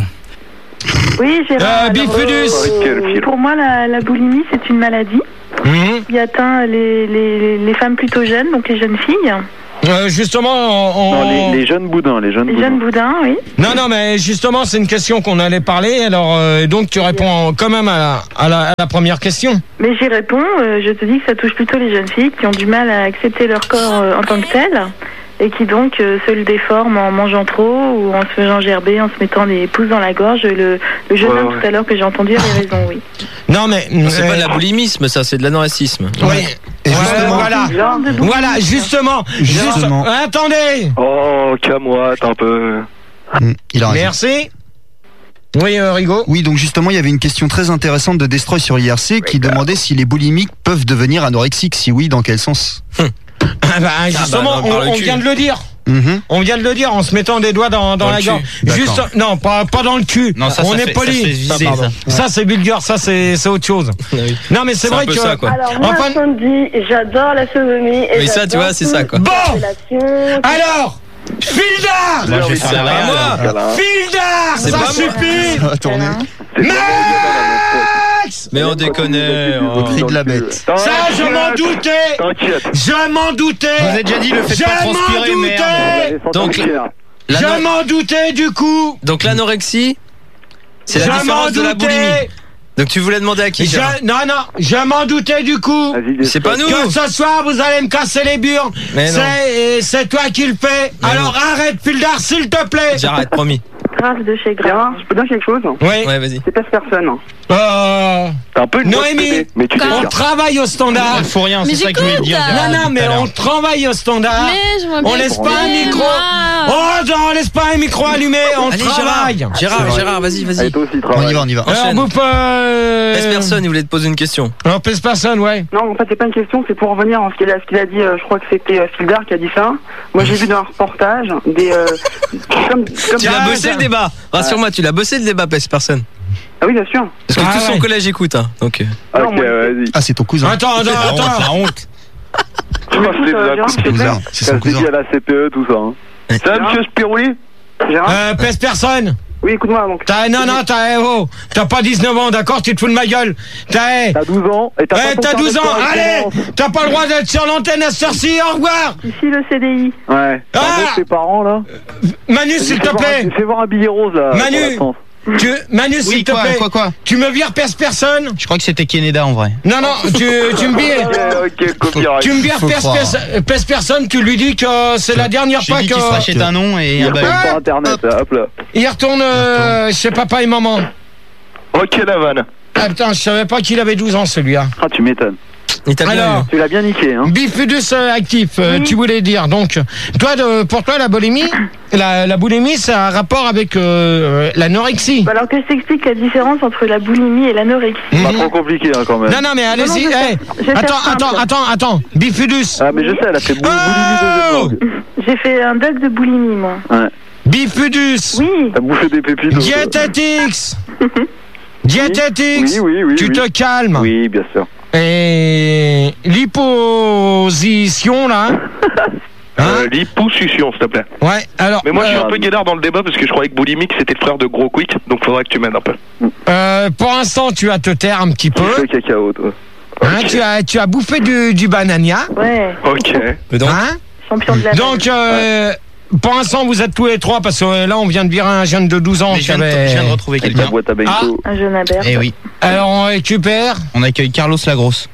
Oui, Gérard. Euh, alors, Bifudus. euh, pour moi, la, la boulimie, c'est une maladie Mhm. qui atteint les, les, les femmes plutôt jeunes, donc les jeunes filles. Euh, justement, on, Non, on- les, les jeunes boudins, les jeunes Les boudins. jeunes boudins, oui. non, non, mais justement, c'est une question qu'on allait parler. Alors, euh, donc, tu réponds quand même à la, à la, à la première question. Mais j'y réponds, euh, je te dis que ça touche plutôt les jeunes filles qui ont du mal à accepter leur corps euh, en tant que tel et qui donc euh, se le déforment en mangeant trop ou en se faisant gerber, en se mettant des pouces dans la gorge. Le, le jeune Ouais, homme ouais. tout à l'heure que j'ai entendu avait raison, oui. Non, mais Non, c'est euh, pas de la boulimisme, ça, c'est de l'anorexisme. Oui. Et Voilà, justement, voilà. Genre de boulimie. Voilà, justement. Justement. Juste- attendez. Oh, camoite un peu. Hmm, il a raison. Merci. Oui, euh, Rigo. Oui, donc justement, il y avait une question très intéressante de Destroy sur l'I R C qui demandait si les boulimiques peuvent devenir anorexiques. Si oui, dans quel sens? Ah bah, justement, bah, non, par le on, on cul. vient de le dire. Mhm. On vient de le dire en se mettant des doigts dans, dans Dans la le gorge. cul. Juste, D'accord. non, pas, pas dans le cul. Non, ça, on ça est fait- poli. ça fait viser, pardon. ça. Ça, c'est vulgaire. Ça, c'est c'est autre chose. Ah oui. Non, mais c'est C'est un vrai peu que. ça, quoi. Alors moi, Enfin- Sandy, j'adore la sodomie. Et Mais ça, tu vois, c'est ça, quoi. Bon. Bon Alors, Fildar. Moi, je vais faire pas rien. moi. Fildar, C'est ça pas moi. suffit. Ça va tourner. Max. Mais on déconne. Au oh. cri de la bête. Ça, je m'en doutais. T'inquiète. Je m'en doutais. Je vous ai déjà dit, le faites Je pas m'en transpirer, doutais. merde. Donc, Je l'ano- m'en doutais du coup. donc l'anorexie, c'est la Je m'en différence de la doutais. boulimie. Donc tu voulais demander à qui, Je, Gérard? non, non, je m'en doutais du coup. Vas-y, C'est pas nous. Que ce soir, vous allez me casser les burnes. Mais non. C'est, et c'est toi qui le fais. Mais Alors arrête, Fildar, s'il te plaît. J'arrête, promis. Grave de chez Grave. Gérard, je peux dire quelque chose? Oui. Ouais, vas-y. C'est pèse personne. Euh... T'as un peu une Noémie, boîte C D, mais tu on dégages. travaille au standard. Il faut rien, c'est Mais ça que je voulais j'écoute, dire. euh, Gérard, Non, non, tout mais à l'heure. on travaille au standard. Mais je vois On bien laisse pas un que- micro. moi. Oh, non, on laisse pas un micro allumé, on Allez, travaille. Gérard, Gérard, Gérard, vas-y, Allez, vas-y. toi aussi, On y travaille. va, on y va. Alors, Enchaîne. vous euh... Laisse personne, il voulait te poser une question. Non, pèse personne, ouais. Non, en fait, c'est pas une question, c'est pour revenir en ce qu'il a, ce qu'il a dit. euh, je crois que c'était euh, Spielberg qui a dit ça. Moi, j'ai vu dans un reportage des. Euh, comme, comme Tu l'as Ah, bossé ça- le débat. Rassure-moi, tu l'as bossé le débat, pèse personne. Ah oui, bien sûr. Parce que Ah tout son ouais. collège écoute, hein. Donc. euh, Non, Ok, moi, vas-y. Ah, c'est ton cousin. Attends, attends, La honte, attends. la honte. Tu m'écoutes, euh, Gérard, s'il te plaît Cousin, c'est son Ça se dit cousin. à la C P E, tout ça. Hein. Ça va, monsieur Spirouli? Gérard Euh, pèse personne. Oui, écoute-moi donc. T'as, non, non, t'as, eh, oh, t'as pas dix-neuf ans, d'accord? Tu te fous de ma gueule. T'as, eh, T'as douze ans et t'as eh, pas ton t'as carnet douze de ans. correspondance. Allez, t'as pas le droit d'être sur l'antenne à cette heure-ci. Au revoir. Ici le C D I. Ouais. Ah T'as tes parents, là? Manu, s'il te Fais voir un- plaît. Fais voir un billet rose, là. Manu. pour l'absence. Tu, Manu, s'il Oui, te quoi, plaît. quoi, quoi? Tu me vires pèse personne? Je crois que c'était Keneda en vrai. Non, non, tu, tu me vires. Ok, ok, copyright. Tu me vires Faut pèse, croire. pèse, pèse personne, tu lui dis que c'est la dernière J'ai fois dit que qu'il se rachète un nom et Il un retourne bail. Ah. sur internet, là, hop là. il retourne euh, chez papa et maman. Ok, la vanne. Ah putain, je savais pas qu'il avait douze ans celui-là. Ah, tu m'étonnes. Il t'a bien Alors, eu. Tu l'as bien niqué, hein. Bifidus euh, actif, euh, tu voulais dire. Donc, toi, de, pour toi, la boulimie, la, la boulimie, c'est un rapport avec euh, l'anorexie. Bah, alors que je t'explique la différence entre la boulimie et l'anorexie. Pas trop compliqué, hein, quand même. Non, non, mais allez-y. Non, non, je hey, vais- je vais faire attends, simple. attends, attends, attends. Bifidus. Ah, mais je sais, elle a fait bou- boulimie Oh deuxième langue. J'ai fait un doc de boulimie, moi. Ouais. Bifidus. Oui. T'as bouffé des pépites. Diététix. Diététix. Oui, oui, oui. Tu oui. te calmes. Oui, bien sûr. Et l'hyposition, là. Hein Euh, Liposuction, s'il te plaît. Ouais, alors. Mais moi, je suis euh, un peu guédard dans le débat parce que je croyais que boulimique c'était le frère de Gros Quick, donc faudrait que tu m'aides un peu. euh, pour l'instant, tu vas te taire un petit peu. Le cacao, toi. Hein, tu, as, tu as bouffé du, du banania. Ouais. Ok. Donc, Hein Champion de la Donc, euh, pour l'instant, vous êtes tous les trois parce que euh, là, on vient de virer un jeune de douze ans. Mais qui je viens, de, avait- je viens de retrouver Avec ta quelqu'un. boîte à bento. un jeune Albert. Eh oui, Alors, on récupère on accueille Carlos Lagrosse.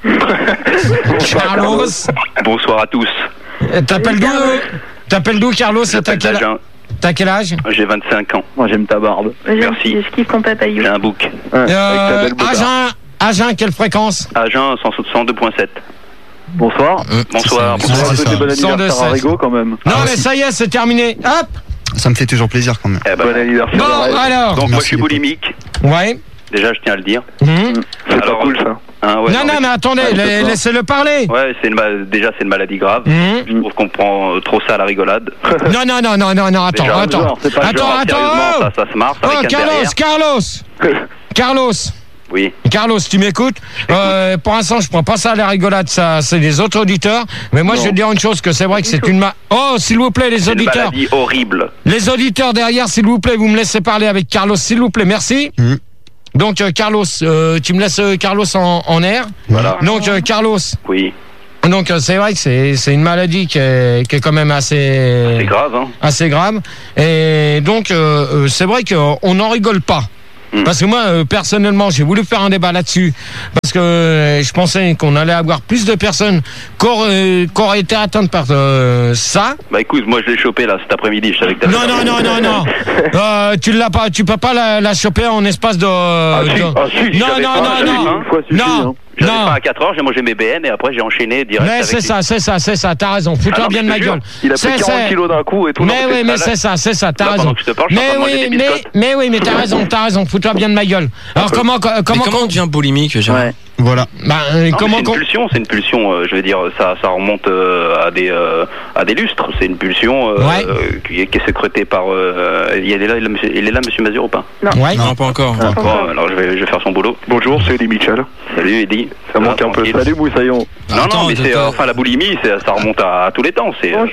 Carlos. Bonsoir à tous. Euh, T'appelles d'où euh, T'appelles d'où, Carlos? Je T'as m'appelle quel, Benjamin. t'as quel âge? J'ai vingt-cinq ans. Moi, j'aime ta barbe. J'aime- Merci. Je kiffe ton papayou. J'ai un bouc. Ouais, avec ta euh, belle Agen, boutade. Agen, quelle fréquence? Agen cent deux virgule sept. Bonsoir. Bonsoir. c'est On ça. va souhaiter bon cent deux anniversaire à sept. Rigo, quand même. Non, Ah, mais aussi. ça y est, c'est terminé. Hop. Ça me fait toujours plaisir quand même. Eh ben, Bon anniversaire. Bon, Rêve. alors. donc moi Merci je suis les potes. boulimique. Ouais. Déjà, je tiens à le dire. Mhm. C'est pas Alors, cool, ça. Hein, ouais, non, non, mais attendez, Ouais, la- d'accord. laissez-le parler. Ouais, c'est une ma- déjà c'est une maladie grave. Mhm. Je trouve qu'on prend euh, trop ça à la rigolade. Non, non, non, non, non, non, attends, Déjà, attends. genre, c'est pas le Attends, Genre, attends. sérieusement, oh. ça, ça se marre, ça Oh, ricane Carlos, derrière. Carlos. Carlos. Oui. Carlos, tu m'écoutes? euh, Pour l'instant, je prends pas ça à la rigolade, ça, c'est des autres auditeurs. Mais moi, Non. je vais te dire une chose, que c'est vrai que c'est une ma... Oh, s'il vous plaît, les C'est une auditeurs. maladie horrible. Les auditeurs derrière, s'il vous plaît, vous me laissez parler avec Carlos, s'il vous plaît, merci. Mhm. Donc, euh, Carlos, euh, tu me laisses euh, Carlos en, en air. Voilà. Donc, euh, Carlos, Oui. donc euh, c'est vrai que c'est c'est une maladie qui est, qui est quand même assez... C'est grave, hein. assez grave. Et donc, euh, euh, c'est vrai qu'on n'en rigole pas. Mm. Parce que moi, euh, personnellement, j'ai voulu faire un débat là-dessus. Parce que euh, je pensais qu'on allait avoir plus de personnes qui auraient, qui auraient été atteintes par euh, ça. Bah écoute, moi je l'ai chopé là cet après-midi. Je savais que t'avais- Non, non, non, non, non. Euh, tu l'as pas, tu peux pas la, la choper en espace de. Ah, si, de- ah, si, non, j'avais non, pas, non, j'avais non, pas une fois suffit, non, hein. J'avais non. pas à quatre heures, j'ai mangé mes B M et après j'ai enchaîné direct. Mais avec c'est les- ça, c'est ça, c'est ça. T'as raison. Fous-toi Ah non, bien de mais ma je te jure, gueule. Il a pris C'est- quarante c'est- kilos d'un coup et tout. Mais non, oui, c'est mais ça, c'est ça, c'est ça, t'as Là, raison. pendant que je te parle, je suis en Mais train de manger oui, des mais, biscottes. mais oui, mais t'as raison, t'as raison, fous-toi bien de ma gueule. Alors comment, comment, mais comment qu'on- on devient boulimique, Gérard? Ouais. Voilà. bah, euh, Non, comment mais c'est qu'on- une pulsion, c'est une pulsion. euh, je veux dire, ça, ça remonte euh, à des euh, à des lustres. C'est une pulsion euh, Ouais. euh, qui, est, qui est sécrétée par. Euh, il est là, il est là, monsieur, il est là, Monsieur Mazur ou pas? Ouais. Non, pas encore. Ah. Bon, alors je vais, je vais faire son boulot. Bonjour, c'est Eddie Mitchell. Salut Eddie. Ça manque un peu. tranquille. Salut, Moussaillon. Non, Attends, non, mais c'est attends. euh, enfin la boulimie, c'est- ça remonte à, à tous les temps. C'est. euh,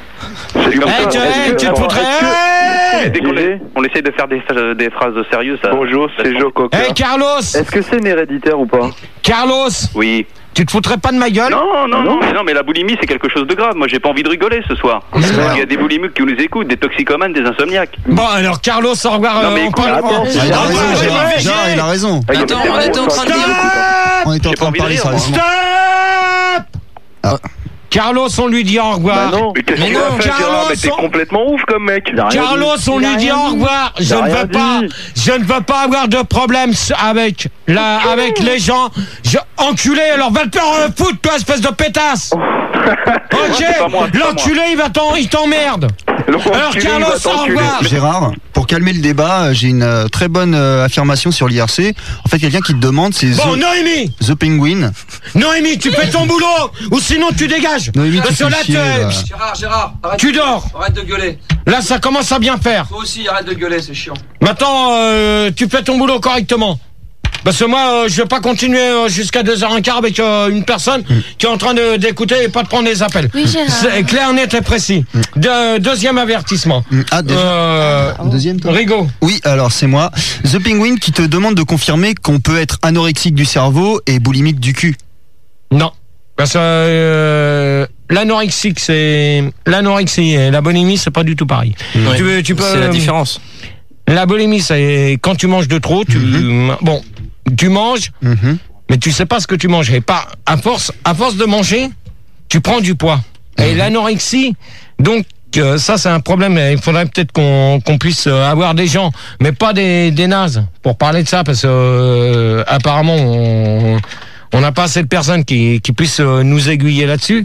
C'est comme Eh, ça. tu, Est-ce eh, que- tu te attends, foutrais. est-ce que- Eh, Dès qu'on est- on essaie de faire des, des phrases sérieuses. Ça, Bonjour, c'est Joe Cocker. eh, Carlos, Est-ce que c'est une héréditaire ou pas? Carlos, Oui. tu te foutrais pas de ma gueule? Non, non, non, mais non, mais la boulimie c'est quelque chose de grave. Moi, j'ai pas envie de rigoler ce soir. Il y a des boulimiques qui nous écoutes, des toxicomanes, des insomniaques. Bon, alors Carlos, au revoir. Non, euh, mais on écoute, parle. attends, on- Ah, il a on raison, parle de Gérard. V G. Gérard, il a raison. Ah, il y a Attends, des on était en train de terroristes, dire- Stop. On était en J'ai train pas de parler envie de rire, sérieusement. Stop. Carlos, on lui dit au revoir. Bah non. Mais qu'est-ce Mais qu'il non, a fait, Gérard? Mais t'es on- complètement ouf comme mec. Carlos, on lui dit au revoir. Je ne veux pas, je ne veux pas avoir de problème avec la, avec les gens. Je, enculé, alors va te faire euh, foutre, toi, espèce de pétasse. Ok, C'est pas moi, c'est pas l'enculé, il va t'en, il t'emmerde. Alors Carlos, au revoir. Gérard, pour calmer le débat, euh, j'ai une euh, très bonne euh, affirmation sur l'I R C. En fait, quelqu'un qui te demande, c'est Bon, The, Noémie. The Penguin. Noémie, tu fais ton boulot, ou sinon tu dégages. Noémie, tu Parce que fais là, chier, tu, là. Gérard, Gérard, arrête tu de- dors. Arrête de gueuler. Là, ça commence à bien faire. Toi aussi, arrête de gueuler, c'est chiant. Maintenant, euh, tu fais ton boulot correctement. Parce que moi, euh, je vais pas continuer euh, jusqu'à deux heures quinze avec euh, une personne qui est en train de- d'écouter et pas de prendre les appels. Oui, Gérard. C'est clair, net et précis. De- deuxième avertissement. Ah, déjà. Euh, Deuxième, toi Rigaud. Oui, alors c'est moi. The Penguin qui te demande de confirmer qu'on peut être anorexique du cerveau et boulimique du cul. Non. Parce que euh, l'anorexie, c'est l'anorexie et la boulimie, c'est pas du tout pareil. Ouais. Tu, veux- tu peux, C'est la différence. La boulimie, c'est quand tu manges de trop, tu Mhm. bon, tu manges, Mhm. mais tu sais pas ce que tu manges. Et pas à force, à force de manger, tu prends du poids. Et l'anorexie, donc euh, ça c'est un problème. Il faudrait peut-être qu'on qu'on puisse euh, avoir des gens, mais pas des, des nazes, pour parler de ça, parce que euh, apparemment on on n'a pas assez de personnes qui qui puissent euh, nous aiguiller là-dessus.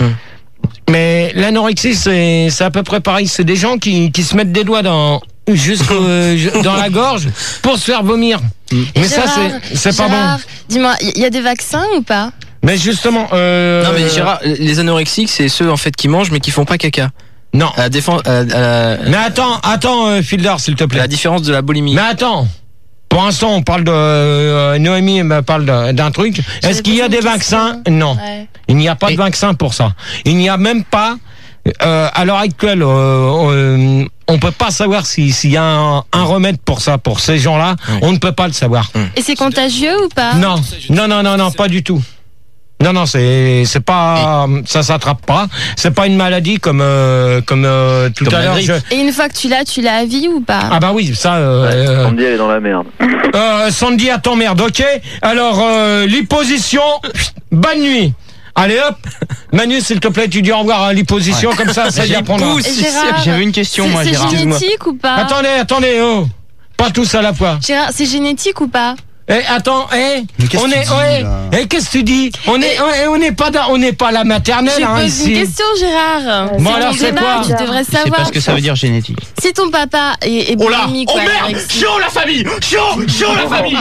Mais l'anorexie, c'est c'est à peu près pareil. C'est des gens qui qui se mettent des doigts dans jusqu'au dans la gorge pour se faire vomir. Mais ça Gérard, c'est c'est pas Gérard, bon. Dis-moi, il y a des vaccins ou pas? Mais justement, euh, Non mais Gérard, les anorexiques c'est ceux en fait qui mangent mais qui font pas caca. Non. À la défense, à, à la, Mais attends, attends, euh, Fielder, s'il te à plaît. la différence de la boulimie. Mais attends. Pour l'instant, on parle de euh, Noémie me parle de- d'un truc. Est-ce qu'il y a des vaccins? Non. Ouais. Il n'y a pas de vaccin pour ça. Il n'y a même pas. Euh, à l'heure actuelle, euh, euh, on peut pas savoir si- s'il y a un, un remède pour ça, pour ces gens-là. On ne peut pas le savoir. Et c'est contagieux ou pas? Non, non, non, non, non, pas du tout. Non, non, c'est c'est pas, ça s'attrape pas. C'est pas une maladie comme euh, comme euh, tout Comme à la l'heure. grippe. je- Et une fois que tu l'as, tu l'as à vie ou pas? Ah bah oui, ça. Euh, euh, Sandy, elle est dans la merde. euh, Sandy à ton merde, ok. Alors euh, l'hyposition, bonne nuit. Allez hop, Manu, s'il te plaît, tu dis au revoir à l'hyposition, comme ça, ça y apprendra. Et Gérard, J'avais une question, c'est- moi, C'est Gérard. génétique ou pas? Attendez, attendez, oh, pas tous à la fois. Gérard, c'est génétique ou pas? Eh, attends, eh, Mais qu'est-ce on que est, tu dis, ouais, là eh, qu'est-ce que tu dis? On est, on- on n'est pas, dans- on n'est pas à la maternelle, Je hein, pose ici. une question, Gérard. Bon, C'est alors, ton c'est débat, quoi? tu devrais Je sais savoir. pas ce que ça veut dire génétique. Si ton papa est, est Oh là! boulimique Oh ou merde! anorexique- Chaud la famille! Chaud! Chaud la famille!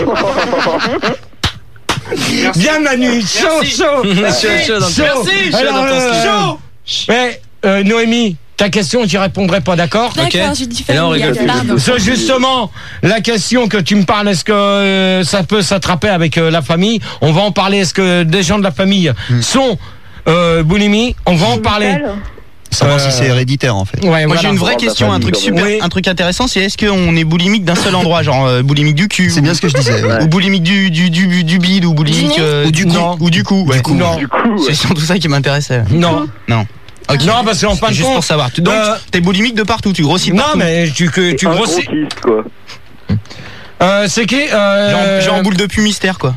Bien Manu, chaud, Merci. chaud, Merci. chaud, Merci. chaud. Merci. Alors, Chaud dans ton euh, slip. mais, euh, Noémie, ta question, j'y répondrai pas, d'accord? D'accord, j'ai dit Et là, on familial, rigole. pardon. C'est justement la question que tu me parles. Est-ce que euh, ça peut s'attraper avec euh, la famille? On va en parler. Est-ce que des gens de la famille sont euh, boulimie? On va en parler. Savoir Euh, si c'est héréditaire en fait. Ouais, Moi voilà. j'ai une vraie Bon, question, bah, un truc famille, super, oui. un truc intéressant, c'est est-ce qu'on est boulimique d'un seul endroit, genre euh, boulimique du cul, C'est bien ce que je disais. ouais. ou boulimique du du du, du bide, ou boulimique Du nez euh, Ou du cou. non, ou du cou, ouais. Du cou. Non. Du coup, C'est surtout ça qui m'intéressait. Non. Non. Ok. Non, parce qu'en fin de Juste compte. pour savoir. Tu- Donc euh, t'es boulimique de partout, tu grossis de Non, partout. mais tu, que, tu un grossis. gros kyste, quoi. Euh, c'est qui euh, Genre, genre boule de pu mystère quoi.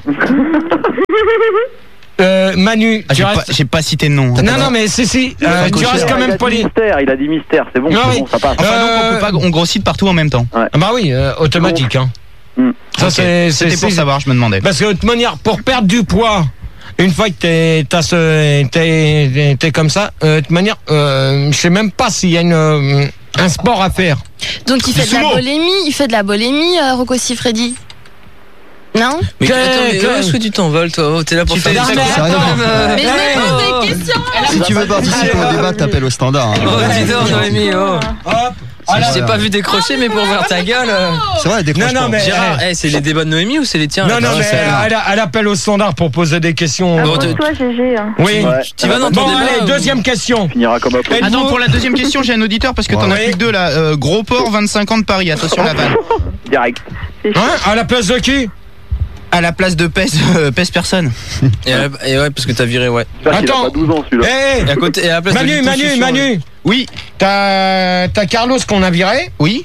euh, Manu, Ah, tu j'ai pas, restes. j'ai pas cité de nom. hein. Non, non, mais si, si. euh, Enfin, tu cocher. restes quand il a même dit poli. mystère, il a dit mystère, c'est bon, Ah c'est oui. bon, ça passe. Enfin donc on Euh, peut pas, on grossit de partout en même temps. Ah bah oui, euh, automatique. Hein. Hmm. Ça, Ok. c'est. c'est- C'était pour c'est- savoir, je me demandais. Parce que de toute manière, pour perdre du poids, une fois que t'es, t'as ce, t'es, t'es- t'es comme ça, euh, de toute manière, euh, je sais même pas s'il y a une, euh, un sport à faire. Donc il fait de la sumo. bolémie, il fait de la bolémie, euh, Rocco Siffredi. Non? Mais Que- attends, mais que- où est-ce que tu t'envoles toi? Oh, t'es là pour Tu faire fais des des trucs. trucs attends, quand même, euh, Mais je hey, me pose oh. des questions! Si tu veux participer au débat, t'appelles au standard. hein. Oh, dis donc, Noémie, oh. Hop. Je t'ai pas vu décrocher, mais pour voir ta gueule. euh. C'est vrai, décroche Non, non, pas. mais- Gérard, eh, c'est les débats de Noémie ou c'est les tiens? Non, non, là, mais celle-là elle, elle appelle au standard pour poser des questions. Bon, te- Toi, G G. hein. Oui. Ouais. Tu vas dans ton Bon, débat allez, ou- deuxième question. Finira comme un peu. Êtes-vous- Attends, pour la deuxième question, j'ai un auditeur parce que t'en as Ouais. plus que deux là. Euh, Gros port, vingt-cinq ans de Paris, attention la vanne. Direct. Hein, à la place de qui? À la place de pèse, euh, pèse personne. Et, à la- et ouais, parce que t'as viré, ouais. J'espère qu'il a Attends. pas douze ans celui-là. Hé, Et à côté, et à la place de Manu, Lito Manu, Succion, Manu. Oui, T'as, t'as Carlos qu'on a viré. oui.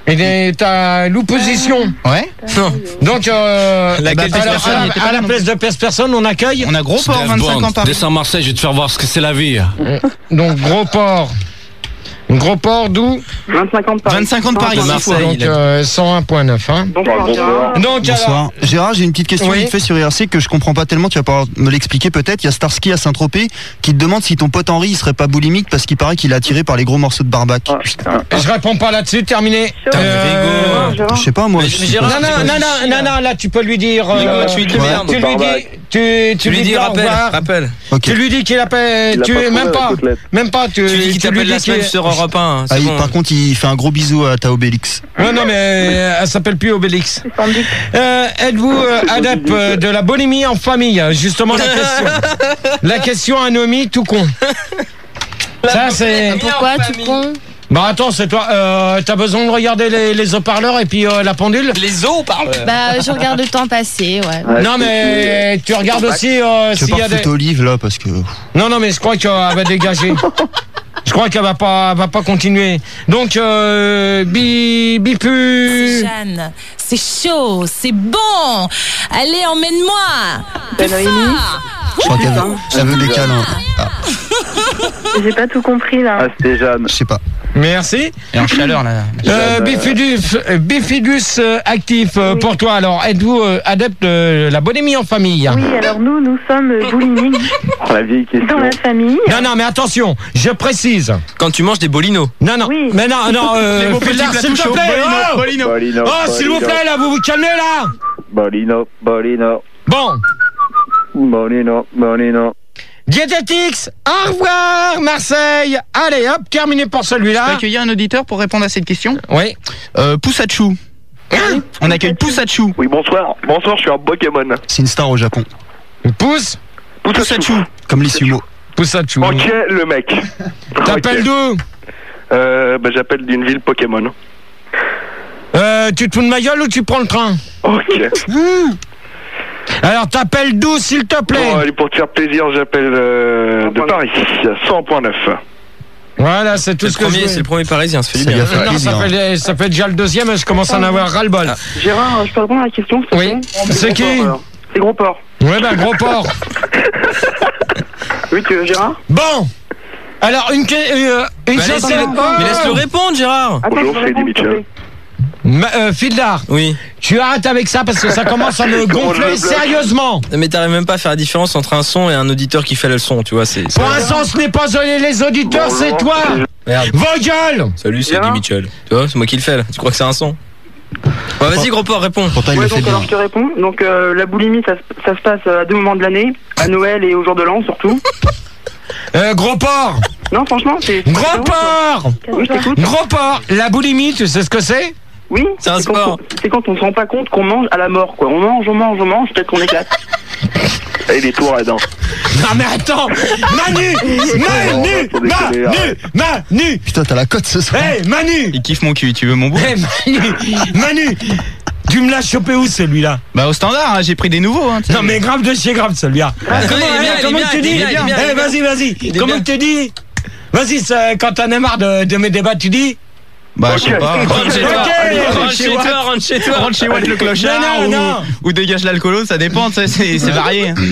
Et t'as l'opposition. Ouais. Non. Donc, euh, Laquelle bah, alors, personne, à, il était à pas la là, place de Pest personne, on accueille. On a Gros Port, vingt-cinq ans par Descends Marseille, je vais te faire voir ce que c'est la vie. Donc, Gros Port. Gros Port d'où vingt-cinq ans de Paris. vingt-cinq ans de Paris. De Marseille. Donc, euh, cent un virgule neuf. Hein. Bonsoir, Gérard. Donc, Bonsoir. alors, Gérard, j'ai une petite question Oui. vite fait sur I R C que je comprends pas tellement, tu vas pouvoir me l'expliquer peut-être. Il y a Starsky à Saint-Tropez qui te demande si ton pote Henri il serait pas boulimique parce qu'il paraît qu'il est attiré par les gros morceaux de barbac. je réponds pas là-dessus, terminé. Euh, Je sais pas moi. Mais je sais Gérard, pas. non, non, non, non, non, non, là tu peux lui dire. euh, Tu lui dis tu merde. tu lui dis, tu, Tu lui dis au rappel, revoir. rappel. Ok. Tu lui dis qu'il appelle, Il a tu pas trouvé même la pas, côtelette. même pas. Tu, Tu lui dis qu'il tu lui t'appelle la dis qu'il- semaine sur Europe un. Ah, C'est il- bon. par contre, il fait un gros bisou à Taobélix. Ouais, non, mais euh, elle s'appelle plus Obélix. C'est sans doute. Euh, Êtes-vous euh, adepte euh, de la boulimie en famille? Justement la question. La question anomie tout con. Ça c'est. Pourquoi, tout con? Bah attends, c'est toi. Euh, T'as besoin de regarder les, les haut-parleurs et puis euh, la pendule? Les os parlent. Bah, je regarde le temps passer, ouais. Non mais tu regardes aussi euh, Je vais s'il y pas a des. foutre Olive là parce que. Non non mais je crois qu'elle va dégager. Je crois qu'elle va pas, va pas continuer. Donc euh, bi bipu. Jeanne, c'est chaud, c'est bon. Allez, emmène-moi. Ben Noémie. Je crois qu'elle veut, elle veut des câlins. Ah, J'ai pas tout compris là. Ah, c'était Jeanne. je sais pas. Merci. Et en chaleur, là. Euh, Bifidus, euh, Bifidus euh, actif euh, Oui. pour toi. Alors, êtes-vous euh, adepte de la bonhomie en famille? Oui, alors nous, nous sommes euh, boulimiques La vieille question. dans la famille. Non, non, mais attention, je précise. Quand tu manges des bolinos. Non, non, Oui. mais non, non, euh, Les beaux petits Fildar, plats s'il te touchés. plaît. Oh, Bolino. Bolino. oh s'il vous plaît, là, vous vous calmez, là. Bolino, Bolino, Bon, Bolino, Bolino. Diététix, au revoir, Marseille. Allez, hop, terminé pour Je peux celui-là. accueillir un auditeur pour répondre à cette question. Oui. Euh, Poussachou. On accueille Poussachou. Oui, bonsoir. Bonsoir, je suis un Pokémon. C'est une star au Japon. Pousse, Poussachou. Comme les sumo. Poussachou. Ok, le mec. T'appelles Ok. d'où? Euh, bah, j'appelle d'une ville Pokémon. Euh, tu te fous de ma gueule ou tu prends le train? Ok. Alors, t'appelles d'où, s'il te plaît? Bon, allez, pour te faire plaisir, j'appelle euh, de Paris, cent point neuf. Voilà, c'est tout C'est ce le que je premier, veux. c'est le premier parisien, ça fait du Ça lui bien. a fait Non, ça plaisir. fait, ça fait déjà le deuxième, je commence à en avoir ras-le-bol. Gérard, je peux répondre à la question s'il te Oui. plaît C'est qui? Gros Port, alors. C'est Gros Port. Ouais, ben, gros porc. Oui, tu veux Gérard? Bon. Alors, une, que- euh, une Bah, chose, laisse- c'est- mais laisse-le répondre, Gérard. Attends, Bonjour, je peux Freddy répondre, s'il te Mitchell. plaît. Ma- euh, Fildar, Oui. tu arrêtes avec ça parce que ça commence à me Comment je gonfler le bloque sérieusement. Mais t'arrives même pas à faire la différence entre un son et un auditeur qui fait le son, tu vois, c'est... c'est- Pour l'instant, ce n'est pas les auditeurs, Bonjour, c'est toi. Merde. Vos gueules. Salut, c'est Gérard. Eddie Mitchell. Tu vois, c'est moi qui le fais, là. Tu crois que c'est un son? Bah, vas-y, gros porc, réponds. Pourtant, il Ouais, le fait donc bien. alors je te réponds. Donc euh, la boulimie, ça, se- ça se passe à deux moments de l'année, à Noël et au jour de l'an surtout. Euh, gros porc. Non, franchement, c'est. Gros porc. Oui, je t'écoute. Gros porc. La boulimie, tu sais ce que c'est? Oui, C'est un quand sport. on- C'est quand on se rend pas compte qu'on mange à la mort, quoi. On mange, on mange, on mange, peut-être qu'on éclate. Et les tours là-dedans. Non mais attends. Manu. Manu. Faut déconner, Manu. arrête. Manu. Putain, t'as la cote ce soir. Hey Manu. Il kiffe mon cul, tu veux mon bout? Hey Manu. Manu. Tu me l'as chopé où celui-là? Bah au standard, hein, j'ai pris des nouveaux. Hein, tu sais. Non mais grave de chez grave celui-là. Ah, Comment, il est bien, hein, il est comment bien, tu il est dis? bien, il est bien, Eh, il est bien. vas-y, vas-y. Il est Comment bien. tu dis? Vas-y, c'est- quand t'en as marre de, de mes débats, tu dis? Bah je sais pas. Rentre chez toi, Ok. rentre chez toi, rentre chez toi. Rentre chez Watt le clochard Non, non, ou, non. ou dégage l'alcoolo, ça dépend, tu sais, c'est c'est varié.